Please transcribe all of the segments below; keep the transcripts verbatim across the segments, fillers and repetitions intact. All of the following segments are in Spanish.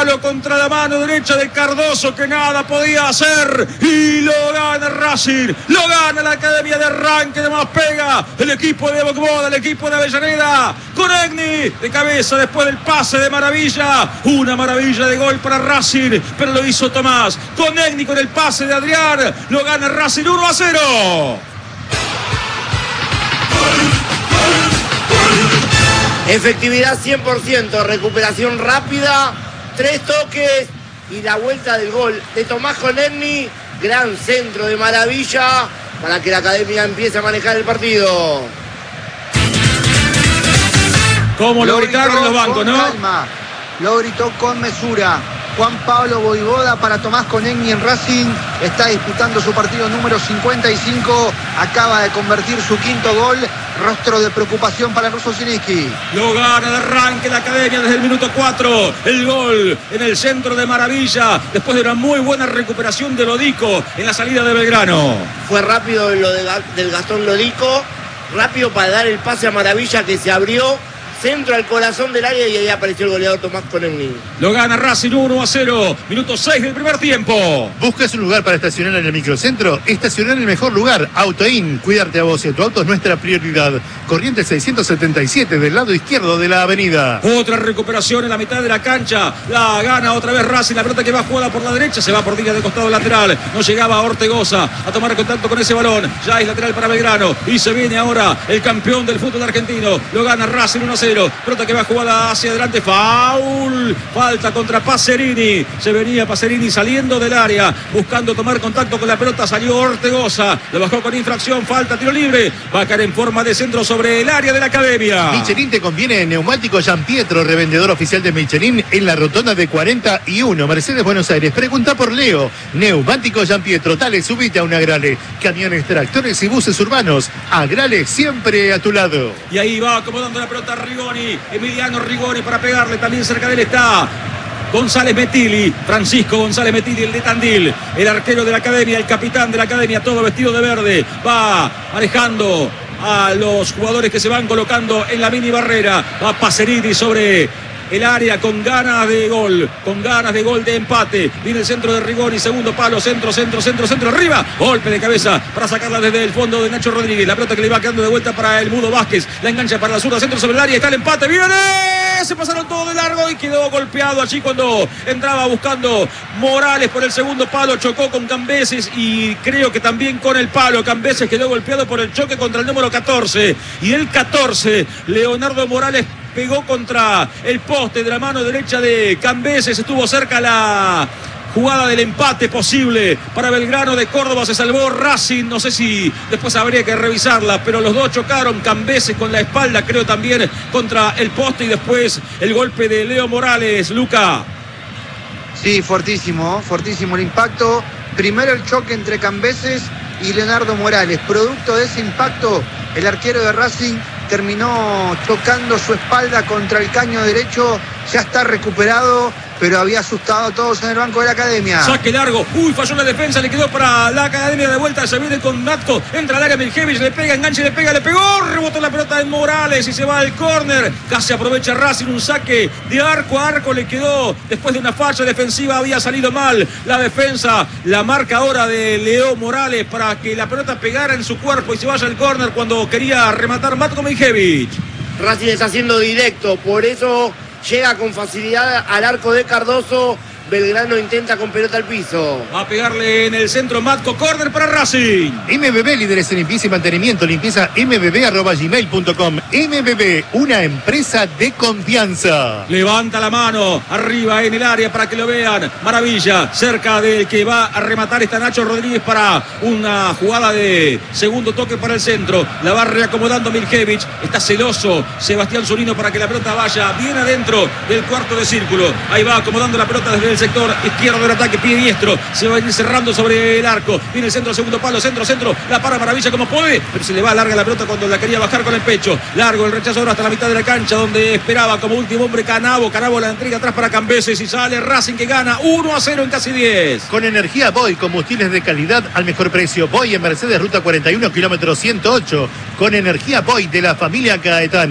palo contra la mano derecha de Cardoso, que nada podía hacer, y lo gana Racing, lo gana la Academia de Arranque de Más Pega, el equipo de Bocboda, el equipo de Avellaneda, con Egni de cabeza después del pase de Maravilla, una maravilla de gol para Racing, pero lo hizo Tomás, con Egni, con el pase de Adrián, lo gana Racing uno a cero. Efectividad cien por ciento, recuperación rápida, tres toques y la vuelta del gol de Tomás con Egni, gran centro de Maravilla para que la Academia empiece a manejar el partido. Como lo gritaron en los bancos, ¿no? Calma. Lo gritó con mesura. Juan Pablo Voivoda para Tomás con Egni en Racing. Está disputando su partido número cincuenta y cinco. Acaba de convertir su quinto gol. Rostro de preocupación para el ruso Zielinski. Lo gana de arranque la Academia desde el minuto cuatro. El gol en el centro de Maravilla. Después de una muy buena recuperación de Lodico en la salida de Belgrano. Fue rápido lo de, del Gastón Lodico. Rápido para dar el pase a Maravilla, que se abrió. Centro al corazón del área y ahí apareció el goleador Tomás con Egni. Lo gana Racing uno a cero. Minuto seis del primer tiempo. ¿Buscas un lugar para estacionar en el microcentro? Estacionar en el mejor lugar. AutoIn. Cuidarte a vos y a tu auto es nuestra prioridad. Corriente seiscientos setenta y siete del lado izquierdo de la avenida. Otra recuperación en la mitad de la cancha. La gana otra vez Racing. La pelota que va jugada por la derecha. Se va por Díaz de costado lateral. No llegaba Ortegoza a tomar contacto con ese balón. Ya es lateral para Belgrano. Y se viene ahora el campeón del fútbol argentino. Lo gana Racing uno a cero. Pelota que va jugada hacia adelante. Foul. Falta contra Pacerini. Se venía Pacerini saliendo del área, buscando tomar contacto con la pelota. Salió Ortegoza. Lo bajó con infracción. Falta, tiro libre. Va a caer en forma de centro sobre el área de la Academia. Michelin te conviene en Neumático Gianpietro, revendedor oficial de Michelin en la rotonda de cuarenta y uno, Mercedes, Buenos Aires. Pregunta por Leo. Neumático Gianpietro. Dale, subite a un Agrale. Camiones, tractores y buses urbanos. Agrale siempre a tu lado. Y ahí va acomodando la pelota Rigoni. Emiliano Rigoni para pegarle, también cerca de él está González Metilli, Francisco González Metilli, el de Tandil, el arquero de la Academia, el capitán de la Academia, todo vestido de verde, va manejando a los jugadores que se van colocando en la mini barrera, va Pacerini sobre el área con ganas de gol, con ganas de gol de empate. Viene el centro de Rigoni, segundo palo, centro, centro, centro, centro, arriba. Golpe de cabeza para sacarla desde el fondo de Nacho Rodríguez. La pelota que le va quedando de vuelta para el Mudo Vázquez. La engancha para la zurda, centro sobre el área. Está el empate, viene. Se pasaron todo de largo y quedó golpeado allí cuando entraba buscando Morales por el segundo palo. Chocó con Cambeses y creo que también con el palo. Cambeses quedó golpeado por el choque contra el número catorce. Y el catorce, Leonardo Morales, pegó contra el poste de la mano derecha de Cambeses. Estuvo cerca la jugada del empate posible para Belgrano de Córdoba. Se salvó Racing. No sé si después habría que revisarla, pero los dos chocaron. Cambeses con la espalda, creo, también contra el poste. Y después el golpe de Leo Morales. Luca. Sí, fuertísimo, fuertísimo el impacto. Primero el choque entre Cambeses y Leonardo Morales. Producto de ese impacto, el arquero de Racing terminó chocando su espalda contra el caño derecho. Ya está recuperado, pero había asustado a todos en el banco de la Academia. Saque largo. Uy, falló la defensa. Le quedó para la Academia de vuelta. Se viene con Natco. Entra al área Miljevic. Le pega, enganche, le pega, le pegó. Rebotó la pelota de Morales y se va al córner. Casi aprovecha Racing. Un saque de arco a arco. Le quedó después de una falla defensiva. Había salido mal la defensa. La marca ahora de Leo Morales para que la pelota pegara en su cuerpo y se vaya al córner cuando quería rematar Matko Miljevic. Racing está haciendo directo. Por eso llega con facilidad al arco de Cardoso. Belgrano intenta con pelota al piso. Va a pegarle en el centro Matko, córner para Racing. M B B, líderes en limpieza y mantenimiento. Limpieza m b b arroba gmail punto com. M B B, una empresa de confianza. Levanta la mano arriba en el área para que lo vean. Maravilla, cerca del que va a rematar está Nacho Rodríguez para una jugada de segundo toque para el centro. La va reacomodando Miljevic. Está celoso Sebastián Zunino para que la pelota vaya bien adentro del cuarto de círculo. Ahí va acomodando la pelota desde el sector izquierdo del ataque, pie diestro, se va a ir cerrando sobre el arco, viene el centro, segundo palo, centro, centro, la para Maravilla como puede, pero se le va larga la pelota cuando la quería bajar con el pecho, largo el rechazo ahora hasta la mitad de la cancha donde esperaba como último hombre Canavo, Canavo la entrega atrás para Cambeses y sale Racing que gana uno a cero en casi diez. Con energía Boy, combustibles de calidad al mejor precio. Boy en Mercedes, ruta cuarenta y uno, kilómetro ciento ocho, con energía Boy de la familia Caetano.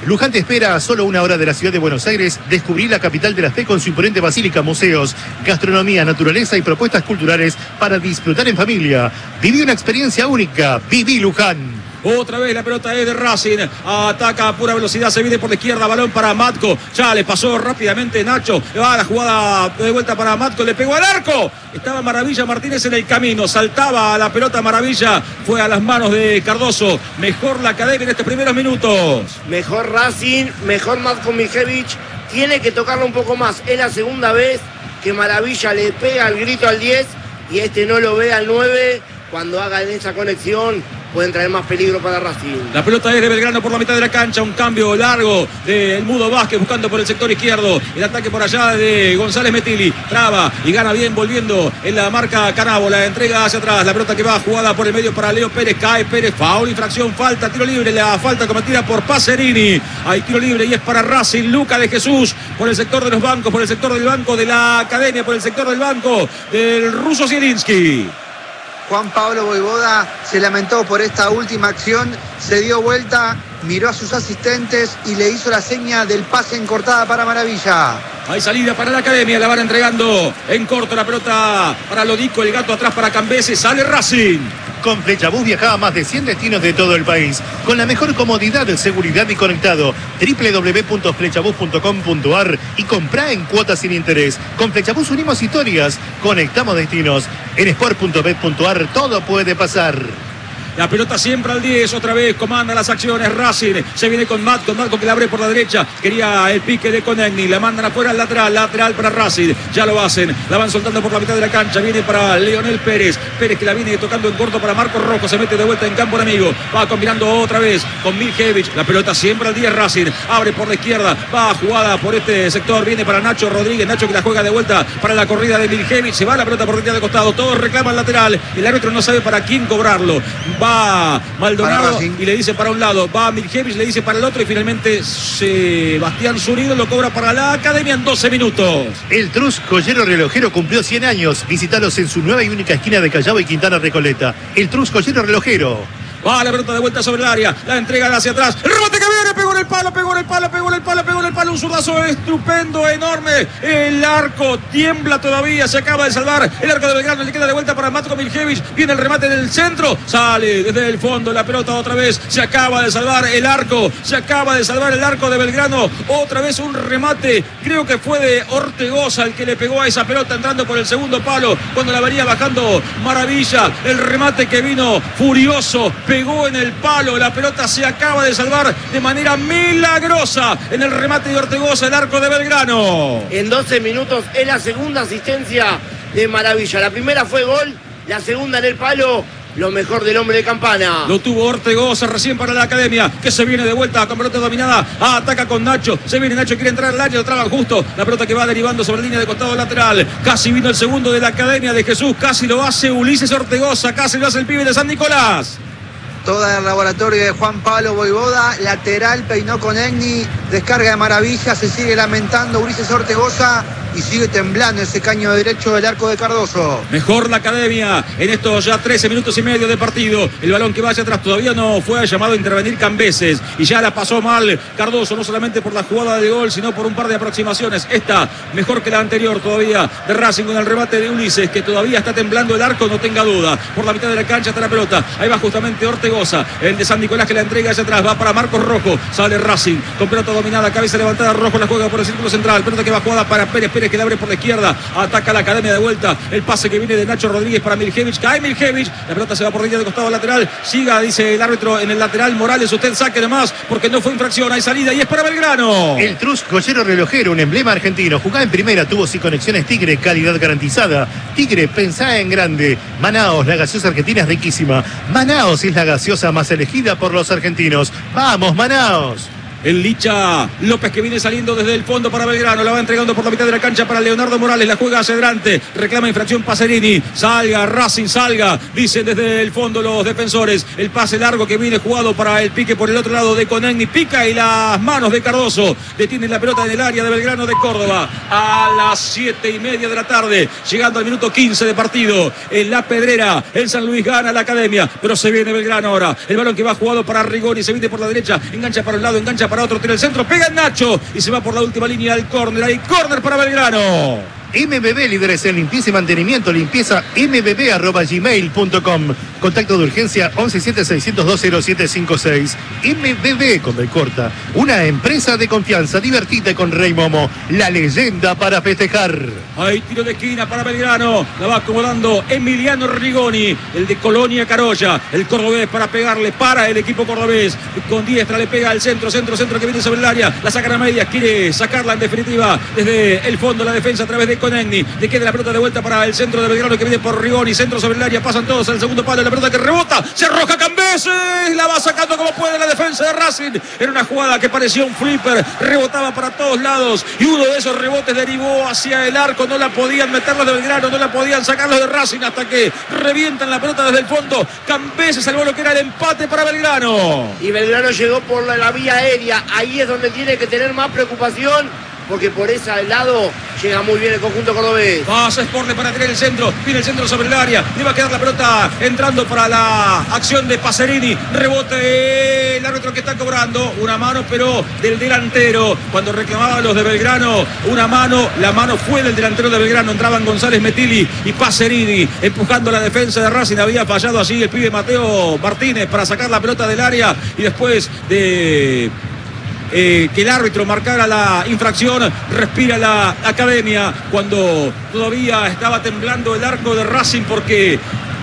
Luján te espera a solo una hora de la ciudad de Buenos Aires. Descubrí la capital de la fe con su imponente basílica, museos, gastronomía, naturaleza y propuestas culturales para disfrutar en familia. Viví una experiencia única. Viví Luján. Otra vez la pelota es de Racing. Ataca a pura velocidad. Se viene por la izquierda. Balón para Matco. Ya le pasó rápidamente Nacho. Va la jugada de vuelta para Matco. Le pegó al arco. Estaba Maravilla Martínez en el camino. Saltaba a la pelota Maravilla. Fue a las manos de Cardoso. Mejor la Academia en estos primeros minutos. Mejor Racing. Mejor Matko Miljevic. Tiene que tocarlo un poco más. Es la segunda vez que Maravilla le pega el grito al diez. Y este no lo ve al nueve. Cuando hagan esa conexión pueden traer más peligro para Racing. La pelota es de Belgrano por la mitad de la cancha. Un cambio largo del Mudo Vázquez buscando por el sector izquierdo. El ataque por allá de González Metilli. Traba y gana bien volviendo en la marca Canabo. La entrega hacia atrás. La pelota que va jugada por el medio para Leo Pérez. Cae Pérez. Foul, infracción, falta, tiro libre. La falta cometida por Pacerini. Hay tiro libre y es para Racing. Luca de Jesús por el sector de los bancos. Por el sector del banco de la Academia. Por el sector del banco del ruso Zielinski. Juan Pablo Voivoda se lamentó por esta última acción, se dio vuelta, miró a sus asistentes y le hizo la seña del pase en cortada para Maravilla. Hay salida para la Academia, la van entregando en corto la pelota para Lodico, el gato atrás para Cambese, sale Racing. Con Flechabús viajaba a más de cien destinos de todo el país, con la mejor comodidad, seguridad y conectado. doble u doble u doble u punto flechabús punto com punto a r y comprá en cuotas sin interés. Con Flechabús unimos historias, conectamos destinos. En sport punto bet punto a r todo puede pasar. La pelota siempre al diez, otra vez comanda las acciones Racing, se viene con Matco, Matco que la abre por la derecha, quería el pique de Conegni, la mandan afuera al lateral, lateral para Racing, ya lo hacen, la van soltando por la mitad de la cancha, viene para Leonel Pérez, Pérez que la viene tocando en corto para Marcos Rojo, se mete de vuelta en campo enemigo, va combinando otra vez con Miljevic, la pelota siempre al diez Racing, abre por la izquierda, va jugada por este sector, viene para Nacho Rodríguez, Nacho que la juega de vuelta para la corrida de Miljevic, se va la pelota por el de costado, todos reclaman lateral, el árbitro no sabe para quién cobrarlo, va Maldonado y le dice para un lado, va Miljevic, le dice para el otro y finalmente Sebastián Zurido lo cobra para la Academia en doce minutos. El Trus Joyero Relojero cumplió cien años. Visítalos en su nueva y única esquina de Callao y Quintana Recoleta. El Trus Joyero Relojero. Va la pelota de vuelta sobre el área, la entrega hacia atrás, el rebote que viene, pegó en el palo, pegó en el palo, pegó en el palo, pegó en el palo, un zurdazo estupendo, enorme, el arco tiembla todavía, se acaba de salvar, el arco de Belgrano, le queda de vuelta para Matko Miljevic, viene el remate del centro, sale desde el fondo la pelota otra vez, se acaba de salvar el arco, se acaba de salvar el arco de Belgrano, otra vez un remate, creo que fue de Ortegoza el que le pegó a esa pelota entrando por el segundo palo, cuando la venía bajando Maravilla, el remate que vino furioso, pegó en el palo, la pelota se acaba de salvar de manera milagrosa en el remate de Ortegoza, el arco de Belgrano. En doce minutos es la segunda asistencia de Maravilla. La primera fue gol, la segunda en el palo. Lo mejor del hombre de Campana. Lo tuvo Ortegoza recién para la Academia, que se viene de vuelta con pelota dominada. Ah, ataca con Nacho. Se viene Nacho, quiere entrar al área, lo traban justo. La pelota que va derivando sobre la línea de costado lateral. Casi vino el segundo de la Academia de Jesús. Casi lo hace Ulises Ortegoza. Casi lo hace el pibe de San Nicolás. Toda el laboratorio de Juan Pablo Voivoda, lateral, peinó con Egni, descarga de Maravilla, se sigue lamentando Ulises Ortegoza y sigue temblando ese caño derecho del arco de Cardoso. Mejor la Academia en estos ya trece minutos y medio de partido. El balón que va hacia atrás todavía no fue llamado a intervenir Cambeses y ya la pasó mal Cardoso, no solamente por la jugada de gol, sino por un par de aproximaciones. Esta mejor que la anterior todavía de Racing con el remate de Ulises, que todavía está temblando el arco, no tenga duda. Por la mitad de la cancha está la pelota. Ahí va justamente Ortegoza, el de San Nicolás que la entrega hacia atrás. Va para Marcos Rojo. Sale Racing con pelota dominada, cabeza levantada. Rojo la juega por el círculo central. Pelota que va jugada para Pérez. Pérez que la abre por la izquierda. Ataca la Academia de vuelta. El pase que viene de Nacho Rodríguez para Miljevic. Cae Miljevic. La pelota se va por línea de costado lateral. Siga, dice el árbitro en el lateral. Morales, usted saque nomás porque no fue infracción. Hay salida y es para Belgrano. El Trus Joyero Relojero, un emblema argentino. Jugá en primera, tuvo y conexiones Tigre, calidad garantizada. Tigre, pensá en grande. Manaos, la gaseosa argentina es riquísima. Manaos es la gaseosa más elegida por los argentinos. ¡Vamos, Manaos! El Licha López que viene saliendo desde el fondo para Belgrano. La va entregando por la mitad de la cancha para Leonardo Morales. La juega hacia adelante. Reclama infracción Pacerini. Salga, Racing, salga. Dicen desde el fondo los defensores. El pase largo que viene jugado para el pique por el otro lado de Conegni. Pica y las manos de Cardoso. Detienen la pelota en el área de Belgrano de Córdoba. A las siete y media de la tarde. Llegando al minuto quince de partido. En La Pedrera. El San Luis gana la Academia. Pero se viene Belgrano ahora. El balón que va jugado para Rigoni. Se viene por la derecha. Engancha para un lado. Engancha para otro, tiene el centro, pega el Nacho y se va por la última línea del córner. Hay córner para Belgrano. M B B, líderes en limpieza y mantenimiento, limpieza m b b arroba gmail punto com. Contacto de urgencia once siete seis cero dos cero siete cinco seis. M B B con B corta, una empresa de confianza, divertida con Rey Momo, la leyenda para festejar. Hay tiro de esquina para Belgrano, la va acomodando Emiliano Rigoni, el de Colonia Carolla, el cordobés para pegarle para el equipo cordobés, con diestra le pega al centro, centro, centro que viene sobre el área, la sacan a medias, quiere sacarla en definitiva desde el fondo, la defensa a través de Conegni, le queda la pelota de vuelta para el centro de Belgrano que viene por Rigoni, centro sobre el área, pasan todos al segundo palo, la pelota que rebota, se arroja Cambeses, la va sacando como puede la defensa de Racing, era una jugada que parecía un flipper, rebotaba para todos lados y uno de esos rebotes derivó hacia el arco, no la podían meter los de Belgrano, no la podían sacar los de Racing hasta que revientan la pelota desde el fondo, Cambeses salvó lo que era el empate para Belgrano. Y Belgrano llegó por la, la vía aérea, ahí es donde tiene que tener más preocupación, porque por ese lado llega muy bien el conjunto cordobés. Pasa Sporting para tener el centro, viene el centro sobre el área, le va a quedar la pelota entrando para la acción de Pacerini, rebote el árbitro que está cobrando, una mano pero del delantero, cuando reclamaban los de Belgrano, una mano, la mano fue del delantero de Belgrano, entraban González Metilli y Pacerini, empujando la defensa de Racing, había fallado allí el pibe Mateo Martínez para sacar la pelota del área y después de... Eh, que el árbitro marcara la infracción, respira la academia cuando todavía estaba temblando el arco de Racing porque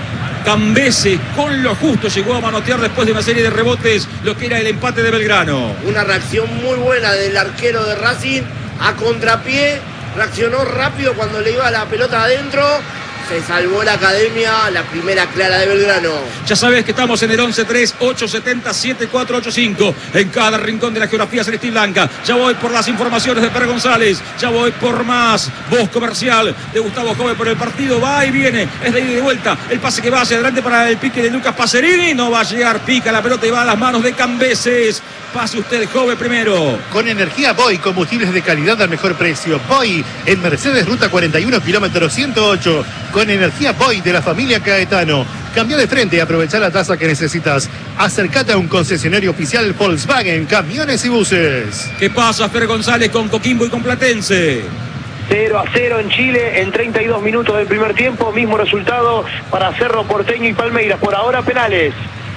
Cambeses con lo justo llegó a manotear después de una serie de rebotes lo que era el empate de Belgrano. Una reacción muy buena del arquero de Racing a contrapié, reaccionó rápido cuando le iba la pelota adentro. Se salvó la academia, la primera clara de Belgrano. Ya sabes que estamos en el once tres ocho siete cero siete cuatro ocho cinco en cada rincón de la geografía celeste y blanca. Ya voy por las informaciones de Per González, ya voy por más voz comercial de Gustavo Jove por el partido. Va y viene, es de ida y de vuelta. El pase que va hacia adelante para el pique de Lucas Pacerini. No va a llegar, pica la pelota y va a las manos de Cambeses. Pase usted, Jove, primero. Con energía Boy, combustibles de calidad al mejor precio. Boy, en Mercedes, ruta cuarenta y uno, kilómetro ciento ocho. Con energía Boy de la familia Caetano. Cambia de frente y aprovecha la tasa que necesitas. Acércate a un concesionario oficial Volkswagen, camiones y buses. ¿Qué pasa, Fer González, con Coquimbo y con Platense? cero a cero en Chile en treinta y dos minutos del primer tiempo. Mismo resultado para Cerro Porteño y Palmeiras. Por ahora penales.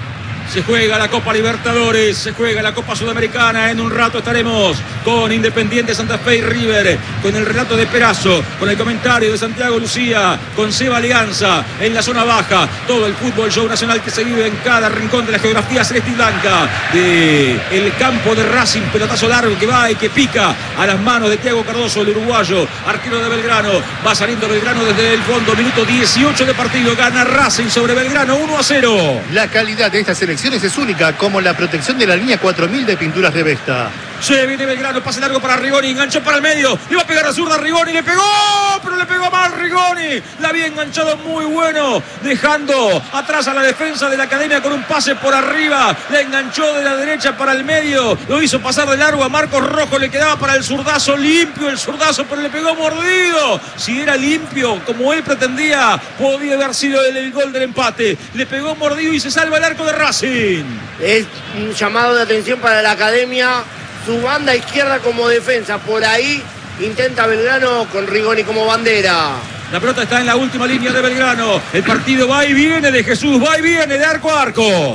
Se juega la Copa Libertadores, se juega la Copa Sudamericana. En un rato estaremos con Independiente Santa Fe y River, con el relato de Perazo, con el comentario de Santiago Lucía, con Seba Alianza en la zona baja. Todo el fútbol show nacional que se vive en cada rincón de la geografía celeste y blanca. De el campo de Racing, pelotazo largo que va y que pica a las manos de Thiago Cardoso, el uruguayo, arquero de Belgrano. Va saliendo Belgrano desde el fondo, minuto dieciocho de partido. Gana Racing sobre Belgrano uno a cero. La calidad de esta selección es única, como la protección de la línea cuatro mil de pinturas de Vesta. Se viene Belgrano, pase largo para Rigoni, enganchó para el medio, iba a pegar a zurda Rigoni, le pegó, pero le pegó mal Rigoni, la había enganchado muy bueno, dejando atrás a la defensa de la academia con un pase por arriba, le enganchó de la derecha para el medio, lo hizo pasar de largo a Marcos Rojo, le quedaba para el zurdazo, limpio el zurdazo, pero le pegó mordido. Si era limpio, como él pretendía, podía haber sido el, el gol del empate, le pegó mordido y se salva el arco de Racing. Es un llamado de atención para la academia. Su banda izquierda como defensa, por ahí intenta Belgrano con Rigoni como bandera. La pelota está en la última línea de Belgrano. El partido va y viene de Jesús, va y viene de arco a arco.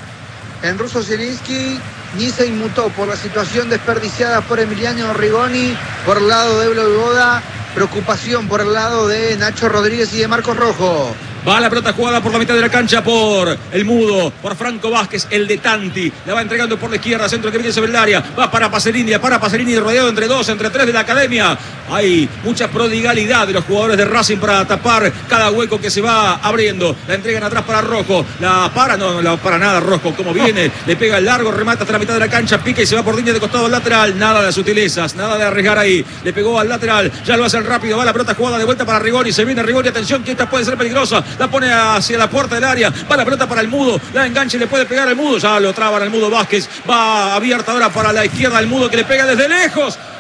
En ruso Zielinski ni se inmutó por la situación desperdiciada por Emiliano Rigoni, por el lado de Bloboda, preocupación por el lado de Nacho Rodríguez y de Marcos Rojo. Va la pelota jugada por la mitad de la cancha por el Mudo, por Franco Vázquez, el de Tanti. La va entregando por la izquierda, centro que viene sobre el área. Va para Pacerini, para Pacerini rodeado entre dos, entre tres de la academia. Hay mucha prodigalidad de los jugadores de Racing para tapar cada hueco que se va abriendo. La entregan atrás para Rojo. La para, no, no la para nada Rojo. Como viene, le pega el largo, remata hasta la mitad de la cancha, pica y se va por línea de costado al lateral. Nada de sutilezas, nada de arriesgar ahí. Le pegó al lateral, ya lo hace rápido. Va la pelota jugada de vuelta para Rigoni. Se viene Rigoni, atención que esta puede ser peligrosa. La pone hacia la puerta del área, va la pelota para el Mudo, la engancha y le puede pegar al Mudo, ya lo traban al Mudo Vázquez, va abierta ahora para la izquierda el Mudo que le pega desde lejos,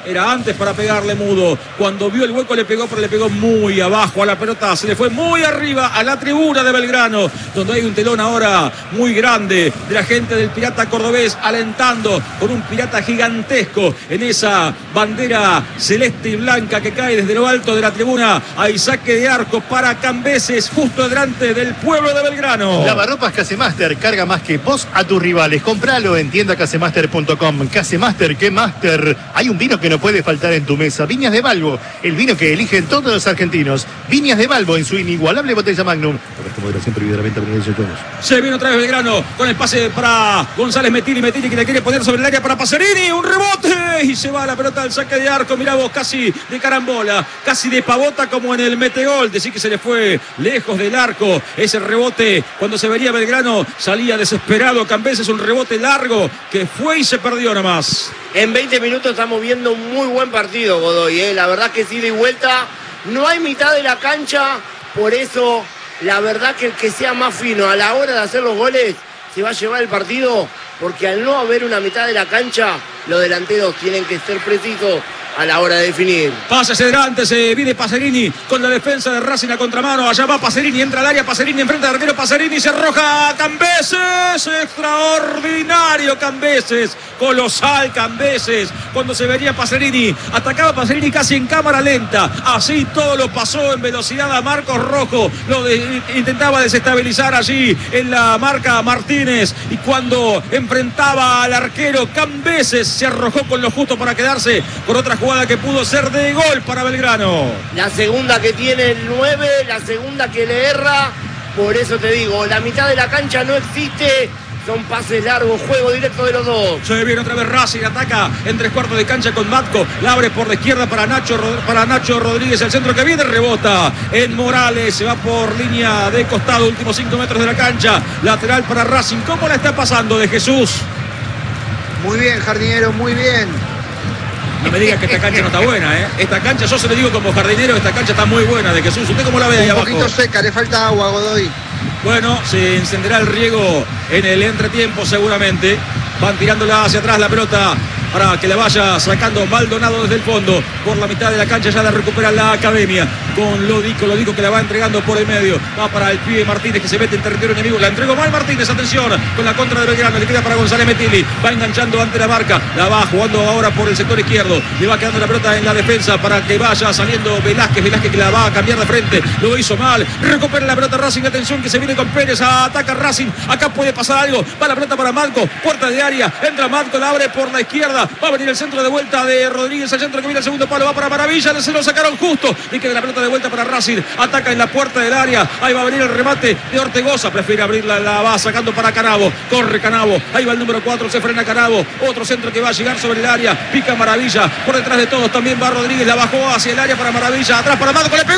era antes para pegarle Mudo. Cuando vio el hueco le pegó, pero le pegó muy abajo a la pelota. Se le fue muy arriba a la tribuna de Belgrano, donde hay un telón ahora muy grande de la gente del Pirata cordobés alentando con un Pirata gigantesco en esa bandera celeste y blanca que cae desde lo alto de la tribuna. Hay saque de arco para Cambeses, justo delante del pueblo de Belgrano. Lavarropas Casemaster, carga más que vos a tus rivales. Compralo en tienda casemaster punto com. Casemaster, ¿qué Master? Hay un vino que no puede faltar en tu mesa. Viñas de Balbo, el vino que eligen todos los argentinos. Viñas de Balbo en su inigualable botella Magnum. Moderación prohibida la venta de dieciocho años. Se viene otra vez Belgrano con el pase para González Metilli. Metilli que le quiere poner sobre el área para Pacerini. Un rebote y se va la pelota al saque de arco. Mirá vos, casi de carambola, casi de pavota como en el metegol. Decir que se le fue lejos del arco ese rebote. Cuando se venía Belgrano salía desesperado Cambeses. Un rebote largo que fue y se perdió nomás. En veinte minutos estamos viendo un muy buen partido, Godoy, ¿eh? La verdad que es ida y vuelta. No hay mitad de la cancha. Por eso, la verdad que el que sea más fino a la hora de hacer los goles se va a llevar el partido. Porque al no haber una mitad de la cancha, los delanteros tienen que ser precisos a la hora de definir. Pasa hacia adelante, se viene Pacerini con la defensa de Racing a contramano. Allá va Pacerini, entra al área, Pacerini enfrenta al arquero, Pacerini se arroja a Cambeses. Extraordinario Cambeses, colosal Cambeses. Cuando se venía Pacerini, atacaba Pacerini casi en cámara lenta. Así todo lo pasó en velocidad a Marcos Rojo. Lo de, intentaba desestabilizar allí en la marca Martínez. Y cuando enfrentaba al arquero, Cambeses se arrojó con lo justo para quedarse con otra jugada que pudo ser de gol para Belgrano. La segunda que tiene el nueve, la segunda que le erra. Por eso te digo, la mitad de la cancha no existe. Son pases largos, juego directo de los dos. Se viene otra vez Racing, ataca en tres cuartos de cancha con Matco. La abre por la izquierda para Nacho, para Nacho Rodríguez. El centro que viene, rebota en Morales. Se va por línea de costado, últimos cinco metros de la cancha. Lateral para Racing. ¿Cómo la está pasando de Jesús? Muy bien, jardinero, muy bien. No me digas que esta cancha no está buena, ¿eh? Esta cancha, yo se lo digo como jardinero, esta cancha está muy buena de Jesús. ¿Usted cómo la ve ahí abajo? Un poquito seca, le falta agua, Godoy. Bueno, se encenderá el riego en el entretiempo seguramente. Van tirándola hacia atrás la pelota para que la vaya sacando Maldonado desde el fondo. Por la mitad de la cancha ya la recupera la Academia. Con Lodico, Lodico que la va entregando por el medio. Va para el pibe Martínez que se mete en territorio enemigo. La entregó mal Martínez, atención. Con la contra de Belgrano, le queda para González Metilli. Va enganchando ante la marca. La va jugando ahora por el sector izquierdo. Le va quedando la pelota en la defensa para que vaya saliendo Velázquez. Velázquez que la va a cambiar de frente. Lo hizo mal. Recupera la pelota Racing. Atención que se viene con Pérez. Ataca Racing. Acá puede pasar algo. Va la pelota para Marco. Puerta de área. Entra Marco. La abre por la izquierda. Va a venir el centro de vuelta de Rodríguez. El centro que viene al segundo palo. Va para Maravilla. Se lo sacaron justo. Y queda la pelota de vuelta para Racing. Ataca en la puerta del área. Ahí va a venir el remate de Ortegoza. Prefiere abrirla. La va sacando para Canavo. Corre Canavo. Ahí va el número cuatro. Se frena Canavo. Otro centro que va a llegar sobre el área. Pica Maravilla. Por detrás de todos también va Rodríguez. La bajó hacia el área para Maravilla. Atrás para Marco. Le pegó.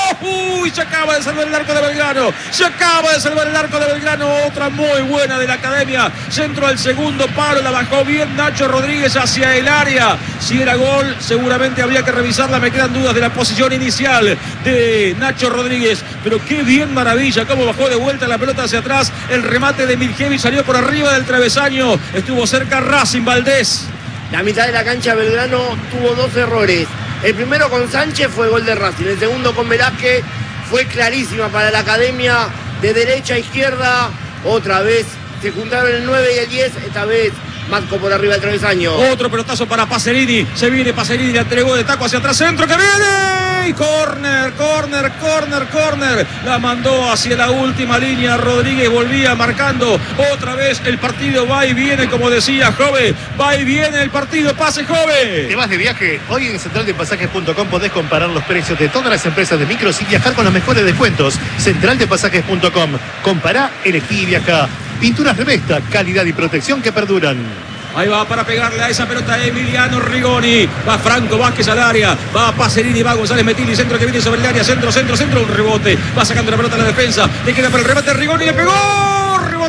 Uy, se acaba de salvar el arco de Belgrano. Se acaba de salvar el arco de Belgrano. Otra muy buena de la Academia. Centro al segundo palo. La bajó bien Nacho Rodríguez hacia el área. Si era gol, seguramente habría que revisarla. Me quedan dudas de la posición inicial de Nacho Rodríguez. Pero qué bien Maravilla. Cómo bajó de vuelta la pelota hacia atrás. El remate de Miljevic salió por arriba del travesaño. Estuvo cerca Racing Valdés. La mitad de la cancha Belgrano tuvo dos errores. El primero con Sánchez fue gol de Racing. El segundo con Velázquez fue clarísima para la Academia. De derecha a izquierda. Otra vez se juntaron el nueve y el diez. Esta vez Matco por arriba del travesaño. Otro pelotazo para Pacerini. Se viene Pacerini, le entregó de taco hacia atrás. Centro que viene. Y corner, corner, corner, corner. La mandó hacia la última línea. Rodríguez volvía marcando otra vez el partido. Va y viene, como decía Jove. Va y viene el partido. Pase, Jove. ¿Te vas de viaje? Hoy en central de pasajes punto com podés comparar los precios de todas las empresas de micros y viajar con los mejores descuentos. central de pasajes punto com. Compará, elegí y viajá. Pinturas Revesta, calidad y protección que perduran. Ahí va para pegarle a esa pelota Emiliano Rigoni. Va Franco Vázquez al área. Va Pacerini, va González Metilli. Centro que viene sobre el área. Centro, centro, centro. Un rebote. Va sacando la pelota a la defensa. Le queda para el remate Rigoni. Le pegó. Rebote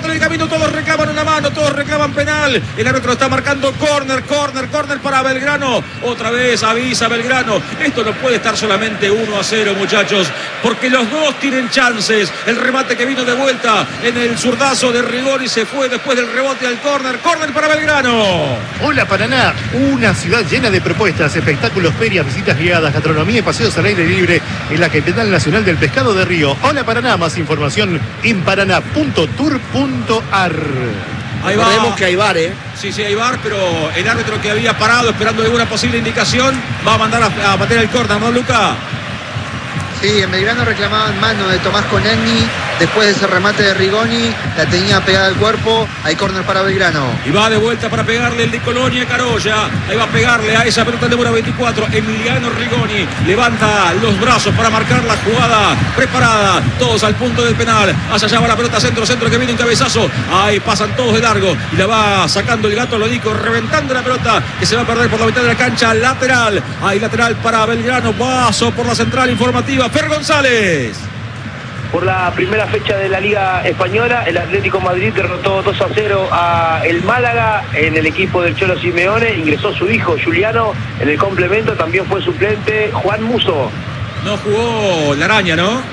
cuatro en el camino, todos reclaman una mano, todos reclaman penal. El árbitro está marcando córner, córner, córner para Belgrano. Otra vez avisa Belgrano. Esto no puede estar solamente uno a cero, muchachos, porque los dos tienen chances. El remate que vino de vuelta en el zurdazo de Rigoni se fue después del rebote al córner. Córner para Belgrano. Hola Paraná, una ciudad llena de propuestas, espectáculos, ferias, visitas guiadas, gastronomía y paseos al aire libre en la capital nacional del pescado de Río. Hola Paraná, más información en paraná punto tour punto ar. Ahí Recordemos que hay bar, ¿eh? Sí, sí, hay bar, pero el árbitro que había parado esperando alguna posible indicación va a mandar a, a bater el córner, ¿no, Luca? Sí, en Belgrano reclamaban mano de Tomás Conegni después de ese remate de Rigoni, la tenía pegada al cuerpo, hay córner para Belgrano. Y va de vuelta para pegarle el de Colonia Carolla, ahí va a pegarle a esa pelota de número veinticuatro, Emiliano Rigoni, levanta los brazos para marcar la jugada preparada, todos al punto del penal, hacia allá va la pelota centro, centro que viene un cabezazo, ahí pasan todos de largo y la va sacando el gato Lodico, reventando la pelota que se va a perder por la mitad de la cancha, lateral, ahí lateral para Belgrano, paso por la central informativa, Fer González. Por la primera fecha de la Liga Española, el Atlético Madrid derrotó dos a cero a el Málaga. En el equipo del Cholo Simeone ingresó su hijo Juliano. En el complemento también fue suplente Juan Musso. No jugó la araña, ¿no?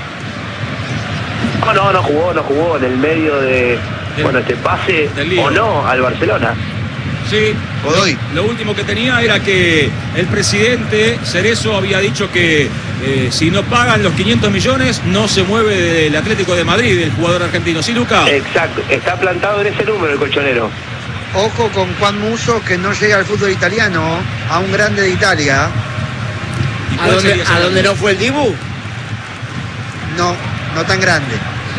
No, no, no jugó, no jugó en el medio de, del, bueno, este pase o no al Barcelona. Sí, Godoy. Lo, lo último que tenía era que el presidente Cerezo había dicho que eh, si no pagan los quinientos millones no se mueve del Atlético de Madrid el jugador argentino. ¿Sí, Luca? Exacto, está plantado en ese número el colchonero. Ojo con Juan Musso, que no llega al fútbol italiano, a un grande de Italia. ¿A dónde, ¿A dónde no fue el Dibu? No, no tan grande.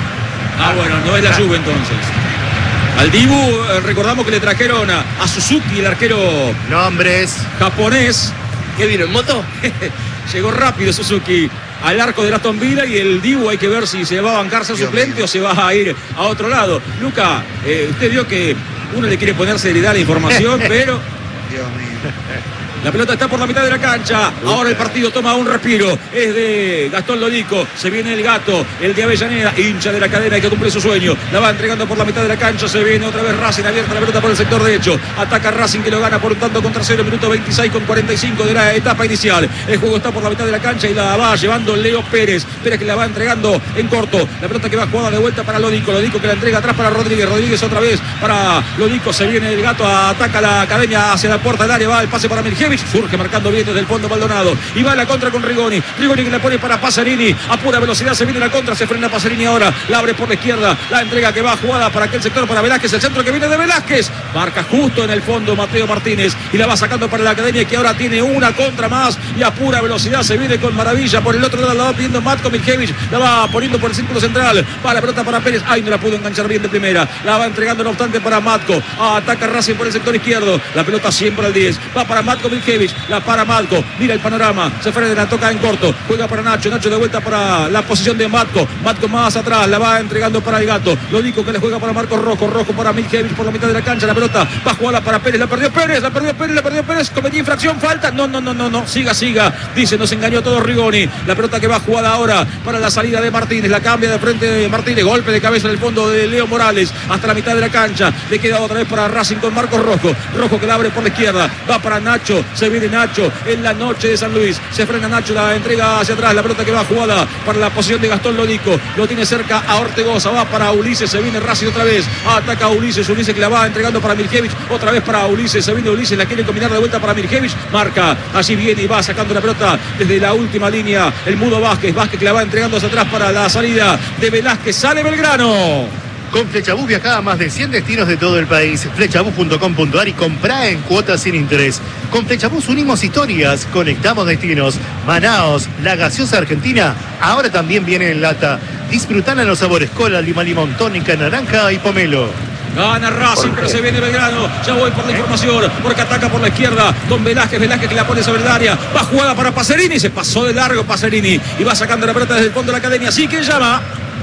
Ah, bueno, no es la Juve entonces. Al Dibu, eh, recordamos que le trajeron a, a Suzuki, el arquero Nombres. japonés. ¿Qué vino en moto? Llegó rápido Suzuki al arco de Aston Villa y el Dibu hay que ver si se va a bancar ser suplente mío. O se va a ir a otro lado. Luca, eh, usted vio que uno le quiere poner seriedad a la información, pero... Dios mío. La pelota está por la mitad de la cancha. Ahora el partido toma un respiro. Es de Gastón Lodico. Se viene el gato, el de Avellaneda, hincha de la cadena que cumple su sueño. La va entregando por la mitad de la cancha. Se viene otra vez Racing abierta la pelota por el sector derecho. Ataca Racing que lo gana por un tanto contra cero. Minuto veintiséis con cuarenta y cinco de la etapa inicial. El juego está por la mitad de la cancha y la va llevando Leo Pérez. Pérez que la va entregando en corto. La pelota que va jugada de vuelta para Lodico. Lodico que la entrega atrás para Rodríguez. Rodríguez otra vez para Lodico. Se viene el gato. Ataca la academia hacia la puerta del área. Va el pase para Mirjevich. Surge marcando bien desde el fondo Maldonado. Y va a la contra con Rigoni. Rigoni que la pone para Pasarini. A pura velocidad se viene la contra. Se frena Pasarini ahora. La abre por la izquierda. La entrega que va jugada para aquel sector para Velázquez. El centro que viene de Velázquez. Marca justo en el fondo Mateo Martínez. Y la va sacando para la academia que ahora tiene una contra más. Y a pura velocidad se viene con maravilla. Por el otro lado la va pidiendo Matko Mirjevich. La va poniendo por el círculo central. Va la pelota para Pérez. Ay, no la pudo enganchar bien de primera. La va entregando no obstante para Matko. Ah, ataca Racing por el sector izquierdo. La pelota siempre al diez. Va para Matko Mirjevich. La para Matko. Mira el panorama. Se frena, la toca en corto. Juega para Nacho. Nacho de vuelta para la posición de Matko. Matko más atrás. La va entregando para el gato. Lo dijo que le juega para Marcos Rojo. Rojo para Mirjevich por la mitad de la cancha. La pelota va a jugarla para Pérez. La perdió Pérez. La perdió Pérez. La perdió Pérez. Cometió infracción. Falta. No, no, no, no, no. Siga, siga. Dice, nos engañó todo Rigoni. La pelota que va jugada ahora para la salida de Martínez. La cambia de frente de Martínez. Golpe de cabeza en el fondo de Leo Morales. Hasta la mitad de la cancha. Le queda otra vez para Racing con Marcos Rojo. Rojo que la abre por la izquierda. Va para Nacho. Se viene Nacho en la noche de San Luis. Se frena Nacho. La entrega hacia atrás. La pelota que va jugada para la posición de Gastón Lodico. Lo tiene cerca a Ortegoza. Va para Ulises. Se viene Racing otra vez. Ataca a Ulises. Ulises que la va entregando para Mirjevich. Otra vez para Ulises. Se viene Ulises. La quiere combinar de vuelta para Mirjevich. Marca. Allí viene y va sacando la pelota desde la última línea. El Mudo Vázquez. Vázquez que la va entregando hacia atrás para la salida de Velázquez. Sale Belgrano. Con Flechabús viaja a más de cien destinos de todo el país. Flechabús punto com punto ar y comprá en cuotas sin interés. Con Flechabús unimos historias, conectamos destinos. Manaos, la gaseosa argentina, ahora también viene en lata. Disfrutala en los sabores cola, lima, limón, tónica, naranja y pomelo. Gana Racing, pero se viene Belgrano. Ya voy por la información, porque ataca por la izquierda con Velázquez. Velázquez que la pone sobre el área. Va jugada para Pacerini. Se pasó de largo Pacerini. Y va sacando la pelota desde el fondo de la academia. Así que llama.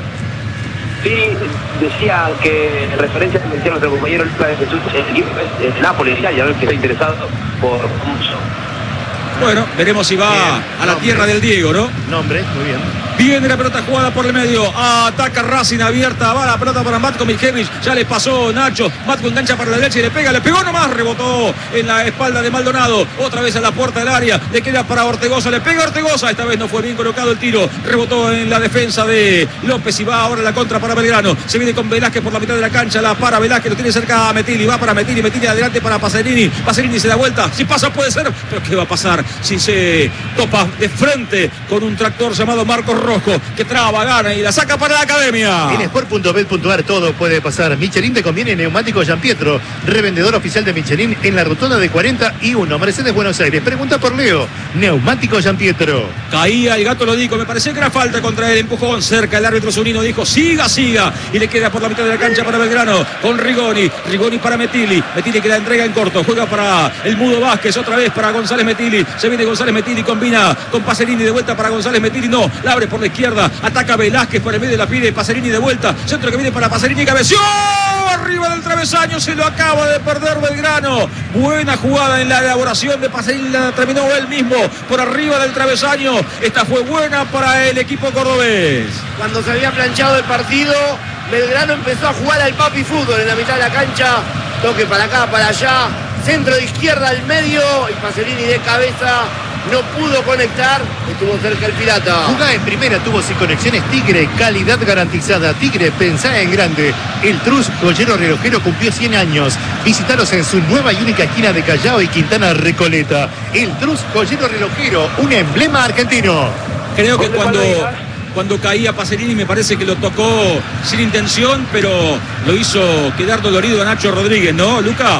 Sí, decía que en referencia a decía nuestro compañero Lucas de Jesús, el equipo es el Nápoles ya, ya ven que está interesado por Musso. Bueno, veremos si va bien, a la nombre. tierra del Diego, ¿no? Nombre, muy bien. Viene la pelota jugada por el medio. Ataca Racing abierta. Va la pelota para Matko Miljevic. Ya le pasó Nacho. Matko engancha para la derecha y le pega. Le pegó nomás. Rebotó en la espalda de Maldonado. Otra vez a la puerta del área. Le queda para Ortegoza. Le pega Ortegoza. Esta vez no fue bien colocado el tiro. Rebotó en la defensa de López y va ahora la contra para Belgrano. Se viene con Velázquez por la mitad de la cancha. La para Velázquez. Lo tiene cerca a Metilli. Va para Metilli. Metilli adelante para Pacerini. Pacerini se da vuelta. Si pasa puede ser. Pero ¿qué va a pasar si se topa de frente con un tractor llamado Marcos Rojo, que traba, gana y la saca para la Academia? En sport punto bet punto ar todo puede pasar. Michelin te conviene Neumático Giampietro, revendedor oficial de Michelin en la rotonda de cuarenta y uno, Mercedes, Buenos Aires. Pregunta por Leo. Neumático Giampietro. Caía el Gato Lodico, me parecía que era falta contra el empujón cerca. El árbitro Zunino dijo siga, siga, y le queda por la mitad de la cancha para Belgrano con Rigoni. Rigoni para Metilli. Metilli que la entrega en corto. Juega para el Mudo Vázquez, otra vez para González Metilli. Se viene González Metilli, combina con Pacerini de vuelta para González Metilli. No, la abre por la izquierda. Ataca Velázquez por el medio, la pide Pacerini de vuelta. Centro que viene para Pacerini, cabeció arriba del travesaño. Se lo acaba de perder Belgrano. Buena jugada en la elaboración de Pacerini. La terminó él mismo por arriba del travesaño. Esta fue buena para el equipo cordobés. Cuando se había planchado el partido, Belgrano empezó a jugar al papi fútbol en la mitad de la cancha. Toque para acá, para allá. Centro de izquierda al medio y Pacerini de cabeza no pudo conectar. Estuvo cerca el Pirata. Jugá en primera, tuvo sin conexiones Tigre, calidad garantizada. Tigre, pensá en grande. El Trus Joyero Relojero cumplió cien años. Visítalos en su nueva y única esquina de Callao y Quintana Recoleta. El Trus Joyero Relojero, un emblema argentino. Creo que cuando, cuando caía Pacerini me parece que lo tocó sin intención, pero lo hizo quedar dolorido a Nacho Rodríguez, ¿no, Luca?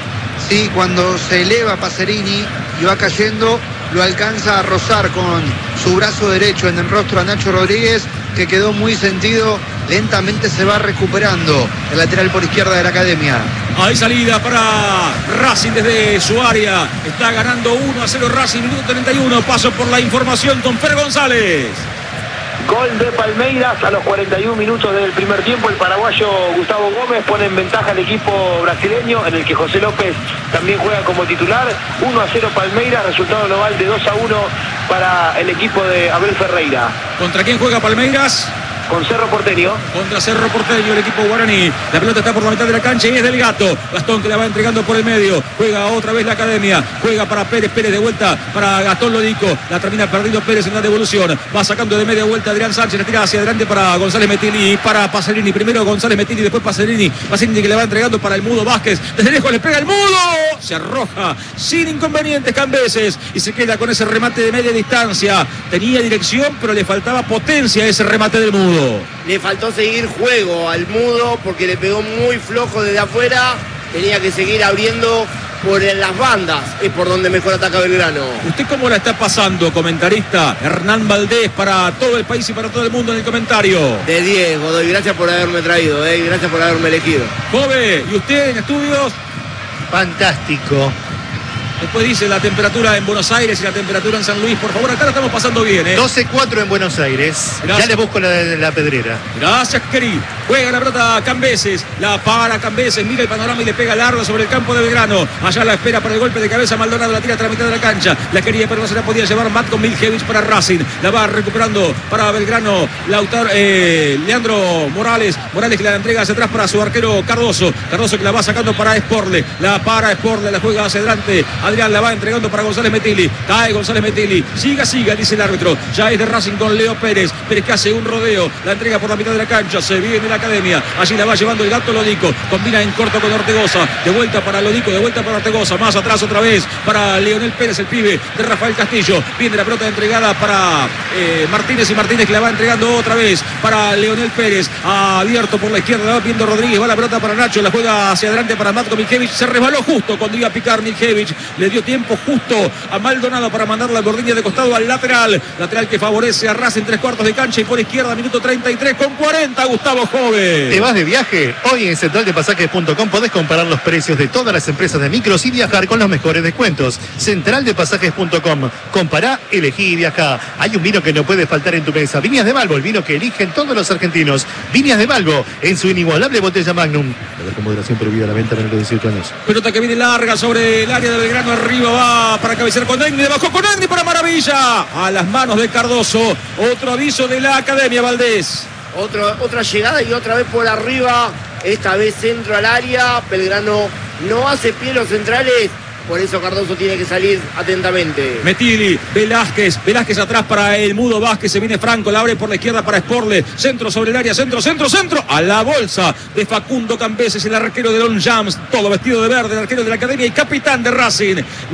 Sí, cuando se eleva Pacerini y va cayendo, lo alcanza a rozar con su brazo derecho en el rostro a Nacho Rodríguez, que quedó muy sentido. Lentamente se va recuperando el lateral por izquierda de la Academia. Hay salida para Racing desde su área. Está ganando uno a cero Racing, minuto treinta y uno. Paso por la información con Fer González. Gol de Palmeiras a los cuarenta y un minutos del primer tiempo. El paraguayo Gustavo Gómez pone en ventaja al equipo brasileño, en el que José López también juega como titular. uno a cero Palmeiras, resultado global de dos a uno para el equipo de Abel Ferreira. ¿Contra quién juega Palmeiras? Con Cerro Porteño. Contra Cerro Porteño, el equipo guaraní. La pelota está por la mitad de la cancha y es del Gato. Gastón que la va entregando por el medio. Juega otra vez la Academia. Juega para Pérez. Pérez de vuelta para Gastón Lodico. La termina perdiendo Pérez en la devolución. Va sacando de media vuelta Adrián Sánchez. La tira hacia adelante para González Metilli y para Pacerini. Primero González Metilli, después Pacerini. Pacerini que le va entregando para el Mudo Vázquez. Desde lejos le pega el Mudo. Se arroja sin inconvenientes Cambeses y se queda con ese remate de media distancia. Tenía dirección, pero le faltaba potencia a ese remate del Mudo. Le faltó seguir juego al Mudo porque le pegó muy flojo desde afuera. Tenía que seguir abriendo por las bandas. Es por donde mejor ataca Belgrano. ¿Usted cómo la está pasando, comentarista? Hernán Valdés para todo el país y para todo el mundo en el comentario. De diez, Godoy. Gracias por haberme traído. Eh. Gracias por haberme elegido. Jove, ¿y usted en estudios? Fantástico. Después dice la temperatura en Buenos Aires y la temperatura en San Luis. Por favor, acá la estamos pasando bien, ¿eh? doce cuatro en Buenos Aires. Gracias. Ya le busco la, la pedrera. Gracias, Keri. Juega la pelota Cambeses. La para Cambeses. Mira el panorama y le pega largo sobre el campo de Belgrano. Allá la espera para el golpe de cabeza. Maldonado la tira hasta la mitad de la cancha. La quería, pero no se la podía llevar. Matko Miljevic para Racing. La va recuperando para Belgrano. Lautaro, eh, Leandro Morales. Morales que la entrega hacia atrás para su arquero Cardoso. Cardoso que la va sacando para Sporle. La para Sporle. La juega hacia adelante. Adrián la va entregando para González Metilli. Cae González Metilli. Siga, siga, dice el árbitro. Ya es de Racing con Leo Pérez. Pérez que hace un rodeo. La entrega por la mitad de la cancha. Se viene la Academia. Allí la va llevando el Gato Lodico. Combina en corto con Ortegoza. De vuelta para Lodico. De vuelta para Ortegoza. Más atrás otra vez para Leonel Pérez, el pibe de Rafael Castillo. Viene la pelota entregada para eh, Martínez y Martínez que la va entregando otra vez para Leonel Pérez. Abierto por la izquierda. La va viendo Rodríguez. Va la pelota para Nacho. La juega hacia adelante para Matko Miljevic. Se resbaló justo cuando iba a picar Miljevic. Le dio tiempo justo a Maldonado para mandarla a Gordini de costado al lateral. Lateral que favorece a Racing, tres cuartos de cancha y por izquierda, minuto treinta y tres con cuarenta. Gustavo Jove. Jove. ¿Te vas de viaje? Hoy en central de pasajes punto com podés comparar los precios de todas las empresas de micros y viajar con los mejores descuentos. central de pasajes punto com. Compará, elegí y viajá. Hay un vino que no puede faltar en tu mesa. Viñas de Balbo, el vino que eligen todos los argentinos. Viñas de Balbo, en su inigualable botella Magnum. La con moderación prohibida la venta menor de dieciocho años. Pelota que viene larga sobre el área de Belgrano. Arriba va para cabecear con Negni. Bajó con Negni para Maravilla. A las manos de Cardoso. Otro aviso de la Academia, Valdés. Otro, otra llegada y otra vez por arriba. Esta vez centro al área. Belgrano no hace pie los centrales. Por eso Cardoso tiene que salir atentamente. Metili, Velázquez, Velázquez atrás para el Mudo Vázquez, se viene Franco, la abre por la izquierda para Sporle, centro sobre el área, centro, centro, centro, a la bolsa de Facundo Cambeses, el arquero de Don Jams, todo vestido de verde, el arquero de la Academia y capitán de Racing.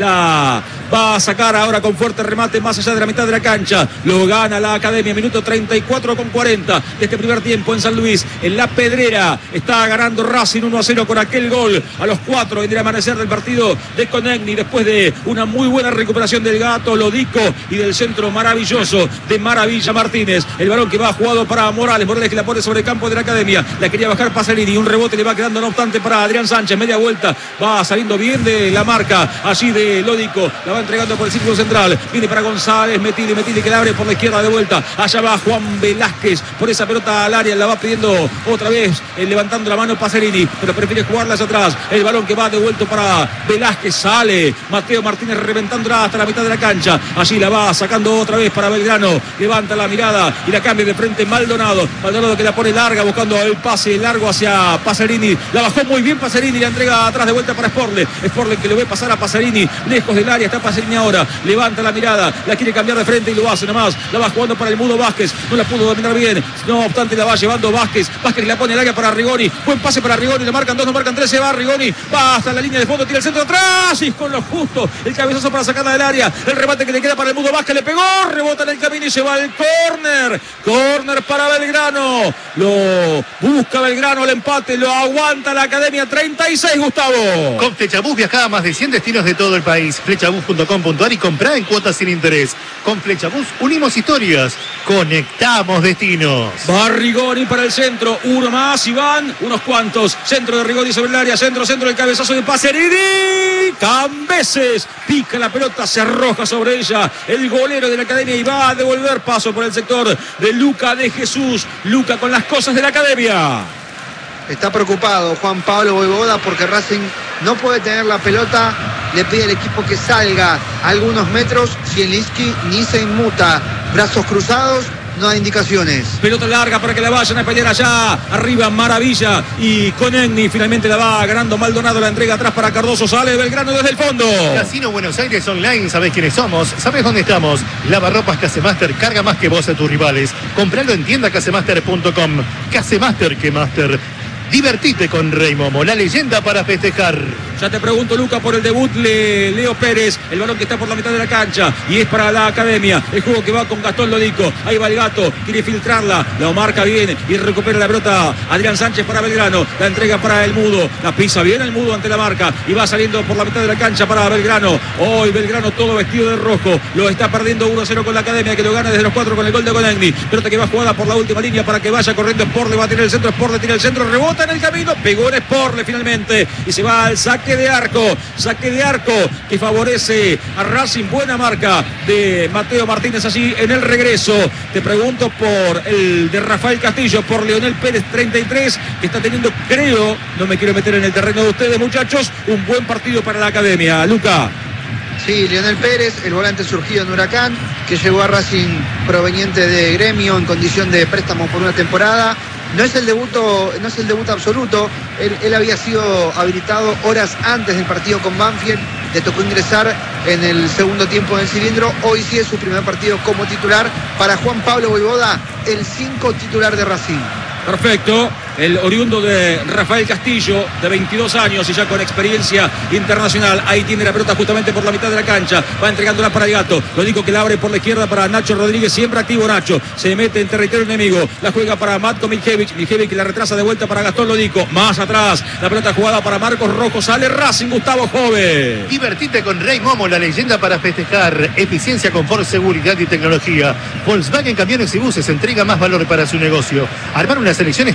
La va a sacar ahora con fuerte remate más allá de la mitad de la cancha, lo gana la Academia, minuto treinta y cuatro con cuarenta de este primer tiempo en San Luis, en La Pedrera, está ganando Racing uno a cero con aquel gol a los cuatro en el amanecer del partido de Conegni, después de una muy buena recuperación del Gato Lodico y del centro maravilloso de Maravilla Martínez. El balón que va jugado para Morales, Morales que la pone sobre el campo de la Academia, la quería bajar Pasarini, un rebote le va quedando no obstante para Adrián Sánchez, media vuelta, va saliendo bien de la marca allí de Lodico, la va entregando por el círculo central, viene para González, Metili, Metili que la abre por la izquierda de vuelta, allá va Juan Velázquez, por esa pelota al área, la va pidiendo otra vez, eh, levantando la mano Pasarini, pero prefiere jugarla hacia atrás, el balón que va devuelto para Velázquez, sale Mateo Martínez reventándola hasta la mitad de la cancha, allí la va sacando otra vez para Belgrano, levanta la mirada y la cambia de frente Maldonado, Maldonado que la pone larga buscando el pase largo hacia Pasarini, la bajó muy bien Pasarini, la entrega atrás de vuelta para Sporle, Sporle que lo ve pasar a Pasarini, lejos del área está Pasarini ahora, levanta la mirada, la quiere cambiar de frente y lo hace nomás, la va jugando para el Mudo Vázquez, no la pudo dominar bien, no obstante la va llevando Vázquez, Vázquez la pone al área para Rigoni, buen pase para Rigoni, le marcan dos, no marcan tres, se va Rigoni, va hasta la línea de fondo, tira el centro atrás y con lo justo, el cabezazo para sacarla del área, el remate que le queda para el Mudo Vázquez, le pegó, rebota en el camino y se va al córner, córner para Belgrano, lo busca Belgrano, el empate, lo aguanta la Academia, treinta y seis Gustavo. Con Flechabús viajá a más de cien destinos de todo el país, flechabús punto com punto ar y comprá en cuotas sin interés. Con Flechabús unimos historias, conectamos destinos. Va Rigoni para el centro, uno más y van unos cuantos, centro de Rigoni sobre el área, centro, centro, el cabezazo de Paserini, Cambeses, pica la pelota, se arroja sobre ella el golero de la Academia y va a devolver paso por el sector de Luca de Jesús, Luca con las cosas de la Academia. Está preocupado Juan Pablo Voivoda porque Racing no puede tener la pelota, le pide al equipo que salga algunos metros, Zielinski ni se inmuta, brazos cruzados, no hay indicaciones. Pelota larga para que la vayan a pelear allá arriba, Maravilla y Conegni finalmente la va ganando Maldonado, la entrega atrás para Cardoso, sale Belgrano desde el fondo. Casino Buenos Aires Online, sabés quiénes somos, sabés dónde estamos. Lavarropas Casemaster, carga más que vos a tus rivales. Compralo en tienda casemaster punto com. Casemaster que Master. Divertite con Rey Momo, la leyenda para festejar. Ya te pregunto, Luca, por el debut de Leo Pérez, el balón que está por la mitad de la cancha y es para la Academia, el juego que va con Gastón Lodico, ahí va el Gato, quiere filtrarla, la marca bien y recupera la pelota Adrián Sánchez para Belgrano, la entrega para el Mudo, la pisa bien el Mudo ante la marca y va saliendo por la mitad de la cancha para Belgrano, hoy Belgrano todo vestido de rojo, lo está perdiendo uno a cero con la Academia que lo gana desde los cuatro con el gol de Conegni, pelota que va jugada por la última línea para que vaya corriendo Sporle, va a tirar el centro, Sporle tira el centro, rebota en el camino, pegó en Sporle finalmente y se va al saque de arco, saque de arco que favorece a Racing, buena marca de Mateo Martínez allí en el regreso. Te pregunto por el de Rafael Castillo, por Leonel Pérez treinta y tres, que está teniendo, creo, no me quiero meter en el terreno de ustedes muchachos, un buen partido para la Academia. Luca. Sí, Leonel Pérez, el volante surgido en Huracán, que llegó a Racing proveniente de Gremio en condición de préstamo por una temporada. No es el debut, no es el debut absoluto, él, él había sido habilitado horas antes del partido con Banfield, le tocó ingresar en el segundo tiempo del cilindro, hoy sí es su primer partido como titular para Juan Pablo Voivoda, el cinco titular de Racing. Perfecto, el oriundo de Rafael Castillo, de veintidós años y ya con experiencia internacional. Ahí tiene la pelota justamente por la mitad de la cancha, va entregándola para el Gato, lo digo que la abre por la izquierda para Nacho Rodríguez, siempre activo Nacho, se mete en territorio enemigo, la juega para Matko Miljevic, Miljevic la retrasa de vuelta para Gastón Lodico, más atrás, la pelota jugada para Marcos Rojo, sale Racing, Gustavo Jove. Divertite con Rey Momo, la leyenda para festejar, eficiencia, confort, seguridad y tecnología. Volkswagen Camiones y Buses entrega más valor para su negocio. Armar una selección es tarea de especialistas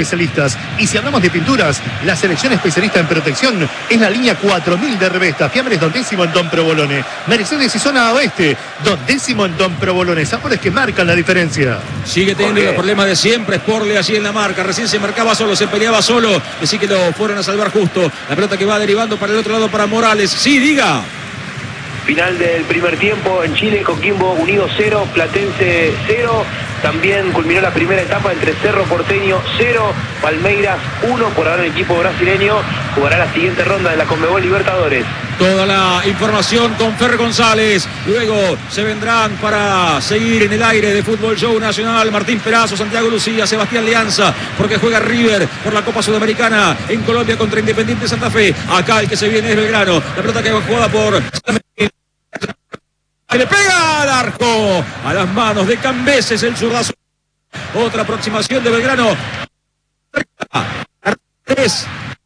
especialistas. Y si hablamos de pinturas, la selección especialista en protección es la línea cuatro mil de Revesta. Fiambres Don Décimo en Don Provolone. Mercedes y zona oeste, Don Décimo en Don Provolone. Sabores que marcan la diferencia. Sigue teniendo los problemas de siempre. Sporle allí en la marca. Recién se marcaba solo, se peleaba solo. Así que lo fueron a salvar justo. La pelota que va derivando para el otro lado para Morales. Sí, diga. Final del primer tiempo en Chile, Coquimbo Unido cero, Platense cero. También culminó la primera etapa entre Cerro Porteño cero, Palmeiras uno. Por ahora el equipo brasileño jugará la siguiente ronda de la Conmebol Libertadores. Toda la información con Fer González. Luego se vendrán para seguir en el aire de Fútbol Show Nacional Martín Perazo, Santiago Lucía, Sebastián Leanza, porque juega River por la Copa Sudamericana en Colombia contra Independiente Santa Fe. Acá el que se viene es Belgrano. La pelota que va jugada por... Le pega al arco, a las manos de Cambeses, el zurdazo. Otra aproximación de Belgrano. Es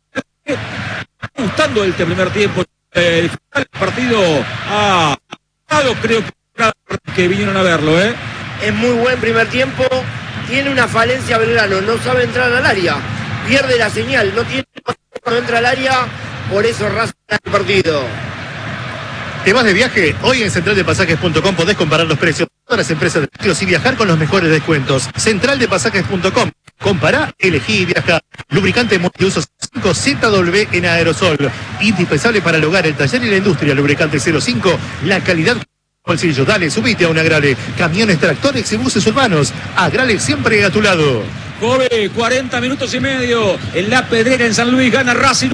gustando el primer tiempo. El partido ha dado, creo que vinieron a verlo, ¿eh? Es muy buen primer tiempo. Tiene una falencia Belgrano, no sabe entrar al área. Pierde la señal, no tiene cuando entra al área. Por eso Racing gana el partido. ¿Te vas de viaje? Hoy en central de pasajes punto com podés comparar los precios de todas las empresas de viajes y viajar con los mejores descuentos. central de pasajes punto com. Compará, elegí y viaja. Lubricante multiuso cinco Z W en aerosol. Indispensable para el hogar, el taller y la industria. Lubricante cero cinco. La calidad bolsillo. Dale, subite a un Agrale. Camiones, tractores y buses urbanos. Agrale siempre a tu lado. Jove, cuarenta minutos y medio. En La Pedrera, en San Luis, gana Racing.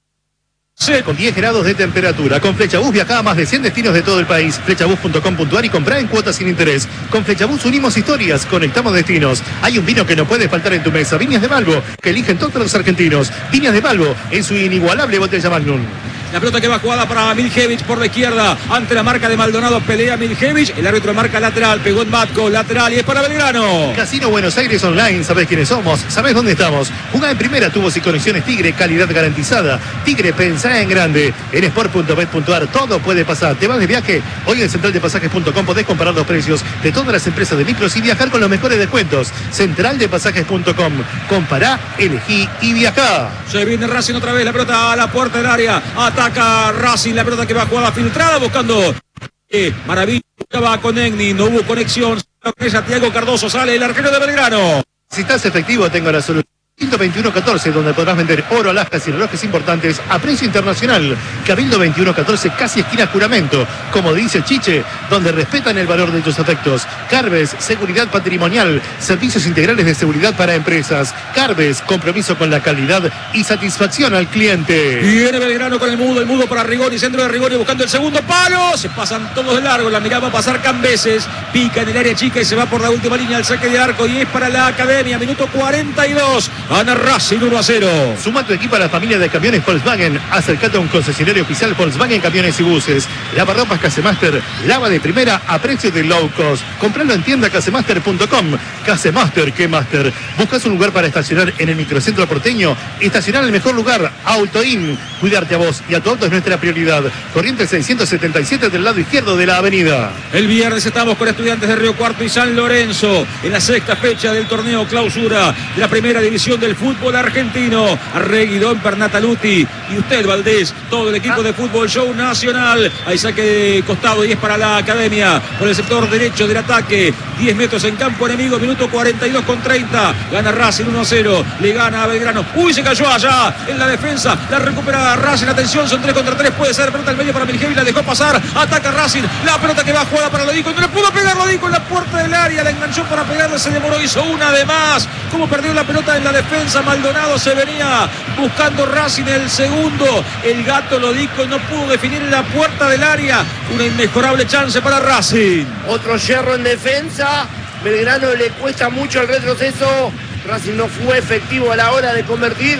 Con diez grados de temperatura. Con Flechabús viaja a más de cien destinos de todo el país. Flechabús punto com punto a r y comprá en cuotas sin interés. Con Flechabús unimos historias, conectamos destinos. Hay un vino que no puede faltar en tu mesa. Viñas de Malvo, que eligen todos los argentinos. Viñas de Malvo, en su inigualable botella Magnum. La pelota que va jugada para Miljevich por la izquierda. Ante la marca de Maldonado pelea Miljevich. El árbitro marca lateral. Pegó en Matco. Lateral y es para Belgrano. Casino Buenos Aires Online. Sabés quiénes somos. Sabés dónde estamos. Jugá en primera. Tubos y conexiones Tigre. Calidad garantizada. Tigre, pensá en grande. En sport punto bet punto a r todo puede pasar. ¿Te vas de viaje? Hoy en central de pasajes punto com podés comparar los precios de todas las empresas de micros y viajar con los mejores descuentos. central de pasajes punto com. Compará, elegí y viajá. Se viene Racing otra vez. La pelota a la puerta del área. Ataca Racing. La pelota que va jugada filtrada buscando eh, Maravilla. Buscaba con Egni. No hubo conexión. Santiago Cardoso sale el arquero de Belgrano. Si estás efectivo, tengo la solución. Cabildo veintiuno catorce, donde podrás vender oro, alhajas y relojes importantes a precio internacional. Cabildo veintiuno catorce, casi esquina Juramento. Como dice Chiche, donde respetan el valor de tus afectos. Carves, seguridad patrimonial, servicios integrales de seguridad para empresas. Carves, compromiso con la calidad y satisfacción al cliente. Viene Belgrano con el mudo, el mudo para Rigoni, centro de Rigoni buscando el segundo palo. Se pasan todos de largo, la mirada va a pasar Cambeses. Pica en el área chica y se va por la última línea al saque de arco y es para la Academia. Minuto cuarenta y dos. Gana Racing uno a cero. Suma tu equipo a la familia de camiones Volkswagen. Acércate a un concesionario oficial Volkswagen Camiones y Buses. Lavarropas Casemaster. Lava de primera a precio de low cost. Compralo en tienda casemaster punto com. Casemaster, ¿qué master? ¿Buscas un lugar para estacionar en el microcentro porteño? Estacionar en el mejor lugar. Autoin. Cuidarte a vos y a tu auto es nuestra prioridad. Corriente seiscientos setenta y siete del lado izquierdo de la avenida. El viernes estamos con Estudiantes de Río Cuarto y San Lorenzo en la sexta fecha del torneo clausura de la primera división del fútbol argentino. Arregui, Don Pernataluti y usted, Valdés, todo el equipo de Fútbol Show Nacional. Ahí saque de costado y es para la Academia por el sector derecho del ataque. diez metros en campo enemigo, minuto cuarenta y dos con treinta. Gana Racing uno a cero. Le gana a Belgrano. Uy, se cayó allá en la defensa. La recupera Racing. Atención, son tres contra tres. Puede ser pelota al medio para Miljevich. La dejó pasar. Ataca Racing. La pelota que va jugada para Lodico. No le pudo pegar Lodico en la puerta del área. La enganchó para pegarle. Se demoró. Hizo una de más. Como perdió la pelota en la defensa. Maldonado se venía buscando Racing el segundo. El gato Lodico no pudo definir en la puerta del área. Una inmejorable chance para Racing. Otro yerro en defensa. Belgrano le cuesta mucho el retroceso. Racing no fue efectivo a la hora de convertir.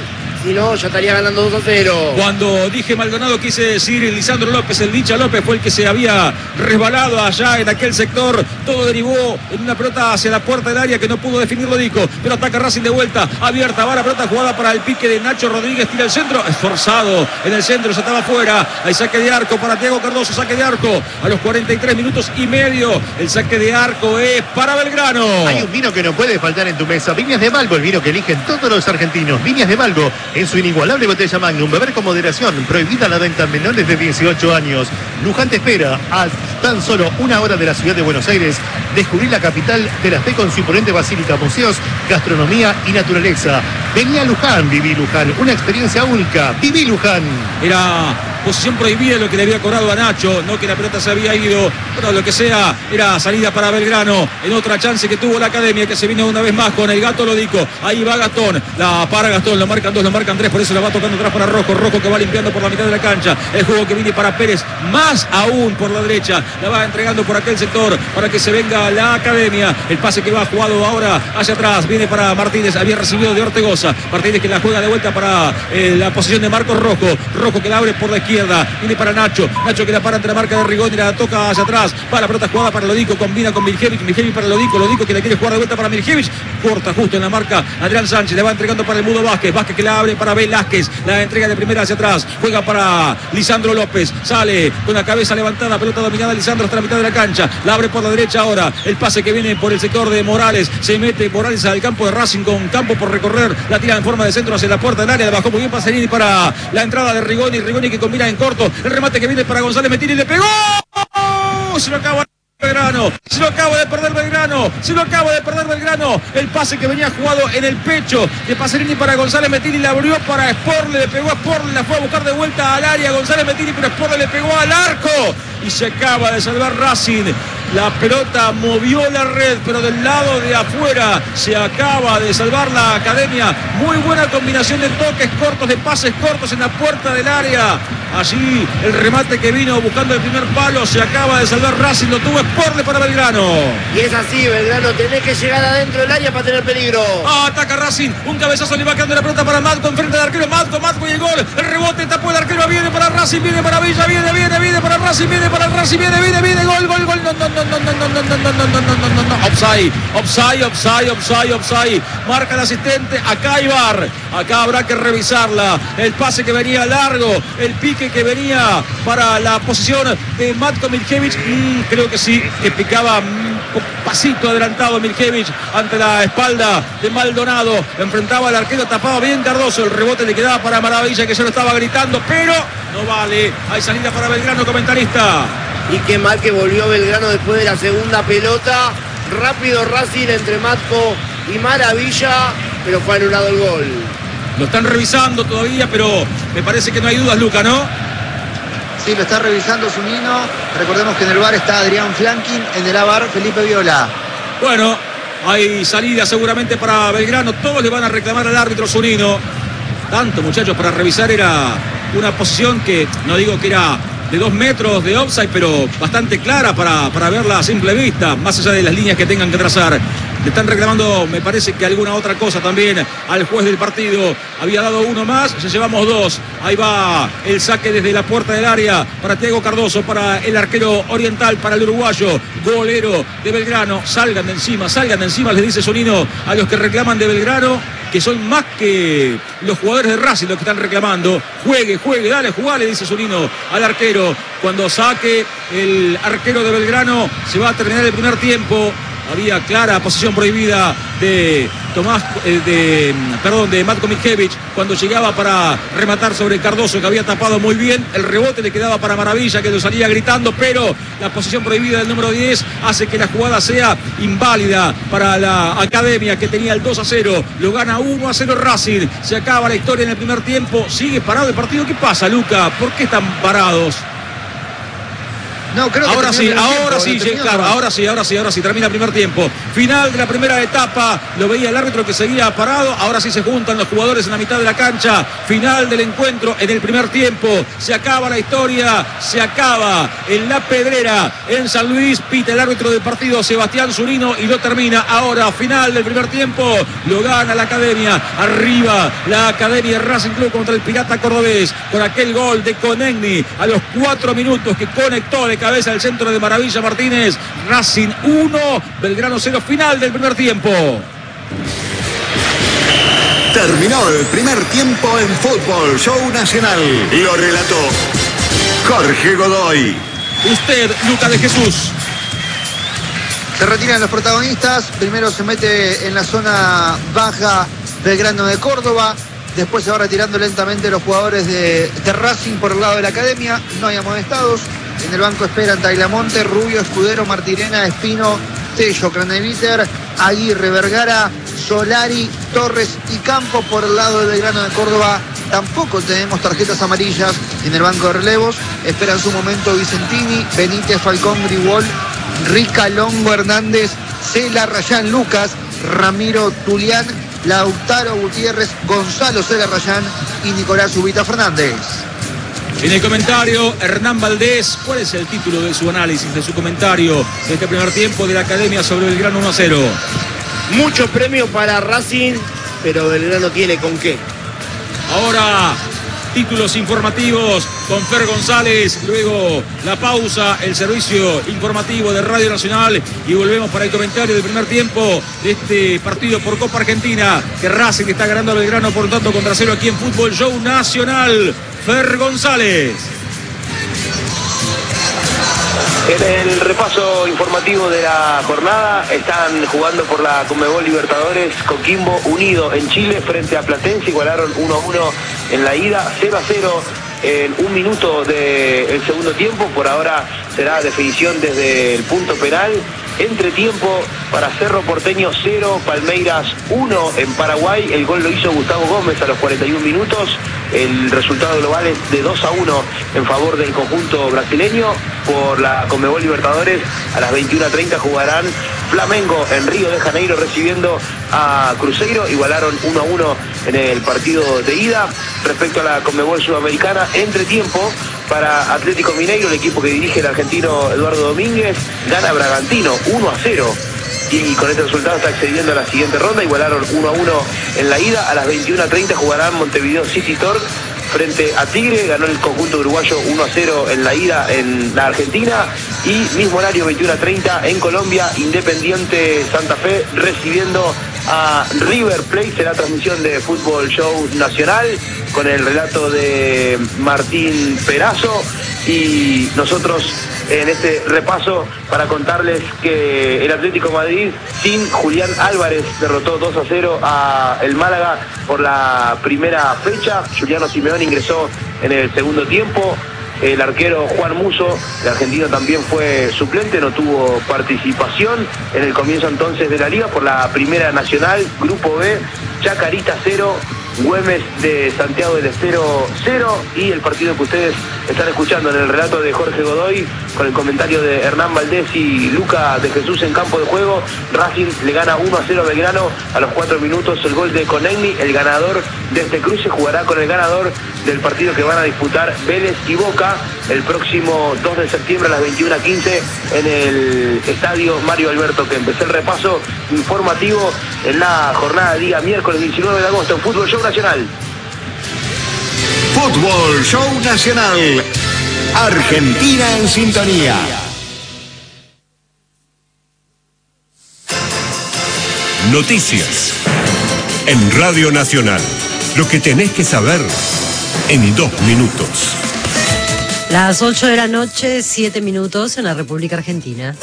si no ya estaría ganando dos a cero. Cuando dije Maldonado quise decir Lisandro López, el Licha López fue el que se había resbalado allá en aquel sector. Todo derivó en una pelota hacia la puerta del área que no pudo definirlo Dico, pero ataca Racing de vuelta, abierta, va la pelota jugada para el pique de Nacho Rodríguez, tira el centro, esforzado en el centro, se estaba afuera, hay saque de arco para Thiago Cardoso, saque de arco a los cuarenta y tres minutos y medio, el saque de arco es para Belgrano. Hay un vino que no puede faltar en tu mesa, Viñas de Malgo, el vino que eligen todos los argentinos. Viñas de Malgo, en su inigualable botella Magnum, beber con moderación, prohibida la venta a menores de dieciocho años. Luján te espera a tan solo una hora de la ciudad de Buenos Aires. Descubrir la capital de la fe con su imponente basílica, museos, gastronomía y naturaleza. Vení a Luján, viví Luján, una experiencia única. Viví Luján. Era posición prohibida lo que le había cobrado a Nacho, no que la pelota se había ido, pero lo que sea, era salida para Belgrano, en otra chance que tuvo la Academia, que se vino una vez más con el Gato Lodico, ahí va Gastón, la para Gastón, lo marcan dos, lo marcan tres, por eso la va tocando atrás para Rojo, Rojo que va limpiando por la mitad de la cancha, el juego que viene para Pérez, más aún por la derecha, la va entregando por aquel sector, para que se venga la Academia, el pase que va jugado ahora hacia atrás, viene para Martínez, había recibido de Ortegoza, Martínez que la juega de vuelta para eh, la posición de Marcos Rojo, Rojo que la abre por la izquierda, viene para Nacho, Nacho que la para entre la marca de Rigoni, la toca hacia atrás, va la pelota jugada para Lodico, combina con Miljevic, Miljevic para Lodico, Lodico que la quiere jugar de vuelta para Miljevic, corta justo en la marca Adrián Sánchez, le va entregando para el Mudo Vázquez, Vázquez que la abre para Velázquez, la entrega de primera hacia atrás, juega para Lisandro López, sale con la cabeza levantada, pelota dominada Lisandro hasta la mitad de la cancha, la abre por la derecha ahora, el pase que viene por el sector de Morales, se mete Morales al campo de Racing con campo por recorrer, la tira en forma de centro hacia la puerta del área, la bajó muy bien Pasarini para la entrada de Rigoni, Rigoni que combina en corto, el remate que viene para González Metini, le pegó, se lo acaba Belgrano, se lo acaba de perder Belgrano, se lo acaba de perder Belgrano, el pase que venía jugado en el pecho de Pasarini para González Metini, la abrió para Sporle, le pegó a Sporle, la fue a buscar de vuelta al área González Metini, pero Sporle le pegó al arco y se acaba de salvar Racing. La pelota movió la red, pero del lado de afuera se acaba de salvar la Academia. Muy buena combinación de toques cortos, de pases cortos en la puerta del área. Allí el remate que vino buscando el primer palo, se acaba de salvar Racing, lo tuvo Sporle para Belgrano. Y es así, Belgrano, tenés que llegar adentro del área para tener peligro. Ah, ataca Racing, un cabezazo le va quedando la pelota para Matco, enfrente del arquero, Matco, Matco y el gol. El rebote tapó el arquero, viene para Racing, viene para Villa, viene, viene, viene para Racing, viene para Racing, viene, viene, viene, gol, gol, gol, no, no, no, no, no, no, no, no, no, no, no, no, no, no, offside, offside, offside, offside, offside, marca el asistente, acá hay V A R, acá habrá que revisarla, el pase que venía largo, el pique que venía para la posición de Matko Miljevic, mm, creo que sí, que picaba un pasito adelantado Miljevic ante la espalda de Maldonado, enfrentaba al arquero, tapaba bien Cardoso, el rebote le quedaba para Maravilla que ya lo estaba gritando, pero no vale, hay salida para Belgrano, comentarista. Y qué mal que volvió Belgrano después de la segunda pelota. Rápido Racing entre Matco y Maravilla, pero fue anulado el gol. Lo están revisando todavía, pero me parece que no hay dudas, Luca, ¿no? Sí, lo está revisando Zunino. Recordemos que en el V A R está Adrián Flankin, en el A V A R Felipe Viola. Bueno, hay salida seguramente para Belgrano. Todos le van a reclamar al árbitro Zunino. Tanto, muchachos, para revisar era una posición que, no digo que era de dos metros de offside, pero bastante clara para, para verla a simple vista, más allá de las líneas que tengan que trazar. Le están reclamando, me parece que alguna otra cosa también al juez del partido. Había dado uno más, ya llevamos dos. Ahí va el saque desde la puerta del área para Thiago Cardoso, para el arquero oriental, para el uruguayo, golero de Belgrano. Salgan de encima, salgan de encima, les dice Zunino a los que reclaman de Belgrano, que son más que los jugadores de Racing los que están reclamando. Juegue, juegue, dale, jugale, dice Zunino al arquero. Cuando saque el arquero de Belgrano, se va a terminar el primer tiempo. Había clara posición prohibida de Tomás, eh, de, perdón, de Matko Miljevic cuando llegaba para rematar sobre Cardoso, que había tapado muy bien. El rebote le quedaba para Maravilla, que lo salía gritando, pero la posición prohibida del número diez hace que la jugada sea inválida para la Academia, que tenía el dos a cero. Lo gana uno a cero Racing. Se acaba la historia en el primer tiempo. Sigue parado el partido. ¿Qué pasa, Luca? ¿Por qué están parados? No, creo que ahora sí, terminó el primer ahora tiempo, sí, no claro, terminó. ahora sí, ahora sí, ahora sí, termina el primer tiempo. Final de la primera etapa, lo veía el árbitro que seguía parado, ahora sí se juntan los jugadores en la mitad de la cancha. Final del encuentro en el primer tiempo, se acaba la historia, se acaba en La Pedrera, en San Luis, pita el árbitro del partido Sebastián Zurino y lo termina ahora. Final del primer tiempo, lo gana la Academia, arriba la Academia Racing Club contra el Pirata Cordobés, con aquel gol de Conegni a los cuatro minutos que conectó de cabeza al centro de Maravilla Martínez. Racing uno, Belgrano cero, final del primer tiempo. Terminó el primer tiempo en Fútbol Show Nacional. Lo relató Jorge Godoy. Usted, Lucas de Jesús. Se retiran los protagonistas. Primero se mete en la zona baja Belgrano de Córdoba. Después se va retirando lentamente los jugadores de, de Racing por el lado de la Academia. No hay amonestados. En el banco esperan Tailamonte, Rubio, Escudero, Martirena, Espino, Tello, Craneviter, Aguirre, Vergara, Solari, Torres y Campo. Por el lado de Belgrano de Córdoba tampoco tenemos tarjetas amarillas. En el banco de relevos esperan su momento Vicentini, Benítez, Falcón, Grigol, Rica, Longo, Hernández, Cela, Rayán, Lucas, Ramiro, Tulián, Lautaro, Gutiérrez, Gonzalo, Cela, Rayán y Nicolás Ubita Fernández. En el comentario, Hernán Valdés, ¿cuál es el título de su análisis, de su comentario de este primer tiempo de la Academia sobre Belgrano uno a cero? Mucho premio para Racing, pero Belgrano tiene con qué. Ahora, títulos informativos con Fer González, luego la pausa, el servicio informativo de Radio Nacional y volvemos para el comentario del primer tiempo de este partido por Copa Argentina, que Racing está ganando a Belgrano por tanto contra cero aquí en Fútbol Show Nacional. Fer González. En el repaso informativo de la jornada están jugando por la Conmebol Libertadores. Coquimbo Unido en Chile frente a Platense, igualaron uno a uno en la ida, cero a cero en un minuto del segundo tiempo. Por ahora será definición desde el punto penal. Entre tiempo para Cerro Porteño cero, Palmeiras uno en Paraguay. El gol lo hizo Gustavo Gómez a los cuarenta y un minutos. El resultado global es de dos a uno en favor del conjunto brasileño. Por la Conmebol Libertadores a las veintiuna treinta jugarán Flamengo en Río de Janeiro recibiendo a Cruzeiro. Igualaron uno a uno en el partido de ida. Respecto a la Conmebol Sudamericana, entre tiempo para Atlético Mineiro, el equipo que dirige el argentino Eduardo Domínguez, gana Bragantino uno a cero. Y con este resultado está accediendo a la siguiente ronda. Igualaron uno a uno en la ida. A las veintiuna treinta jugarán Montevideo City Torque frente a Tigre. Ganó el conjunto uruguayo uno a cero en la ida en la Argentina. Y mismo horario, veintiuna treinta en Colombia, Independiente Santa Fe recibiendo a River Plate. Será transmisión de Fútbol Show Nacional con el relato de Martín Perazo. Y nosotros en este repaso para contarles que el Atlético Madrid sin Julián Álvarez derrotó dos a cero a el Málaga por la primera fecha. Giuliano Simeone ingresó en el segundo tiempo. El arquero Juan Musso, el argentino, también fue suplente, no tuvo participación en el comienzo entonces de la liga. Por la primera nacional, Grupo B, Chacarita cero, Güemes de Santiago del Estero cero. Y el partido que ustedes están escuchando en el relato de Jorge Godoy, con el comentario de Hernán Valdés y Luca de Jesús en campo de juego, Racing le gana uno a cero a Belgrano a los cuatro minutos. El gol de Conegni, el ganador de este cruce, jugará con el ganador del partido que van a disputar Vélez y Boca el próximo dos de septiembre a las veintiuna quince en el estadio Mario Alberto Kempes. El repaso informativo en la jornada de día miércoles diecinueve de agosto en Fútbol Show Nacional. Fútbol Show Nacional. Argentina en sintonía. Noticias en Radio Nacional. Lo que tenés que saber en dos minutos. Las ocho de la noche, siete minutos en la República Argentina.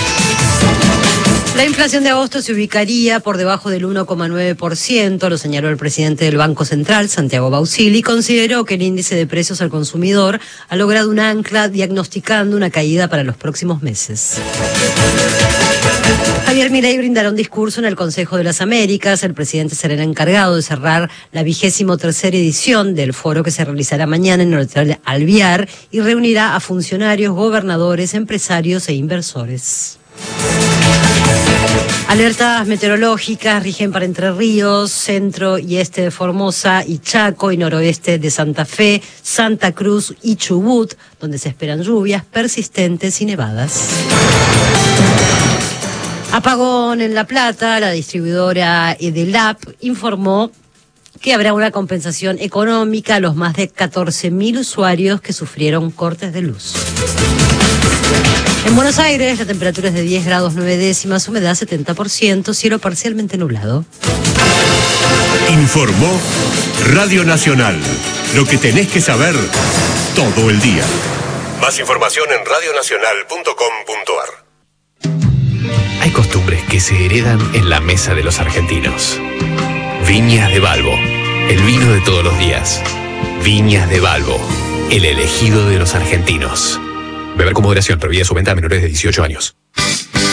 La inflación de agosto se ubicaría por debajo del uno coma nueve por ciento, lo señaló el presidente del Banco Central, Santiago Bausili, y consideró que el índice de precios al consumidor ha logrado un ancla diagnosticando una caída para los próximos meses. Javier Milei brindará un discurso en el Consejo de las Américas. El presidente será el encargado de cerrar la vigésimo tercera edición del foro que se realizará mañana en el Hotel Alvear y reunirá a funcionarios, gobernadores, empresarios e inversores. Alertas meteorológicas rigen para Entre Ríos, centro y este de Formosa y Chaco y noroeste de Santa Fe, Santa Cruz y Chubut, donde se esperan lluvias persistentes y nevadas. Apagón en La Plata. La distribuidora Edelap informó que habrá una compensación económica a los más de catorce mil usuarios que sufrieron cortes de luz. En Buenos Aires, la temperatura es de diez grados nueve décimas, humedad setenta por ciento, cielo parcialmente nublado. Informó Radio Nacional. Lo que tenés que saber todo el día. Más información en radio nacional punto com punto a r. Hay costumbres que se heredan en la mesa de los argentinos. Viñas de Balbo, el vino de todos los días. Viñas de Balbo, el elegido de los argentinos. Beber con moderación, prohibida su venta a menores de dieciocho años.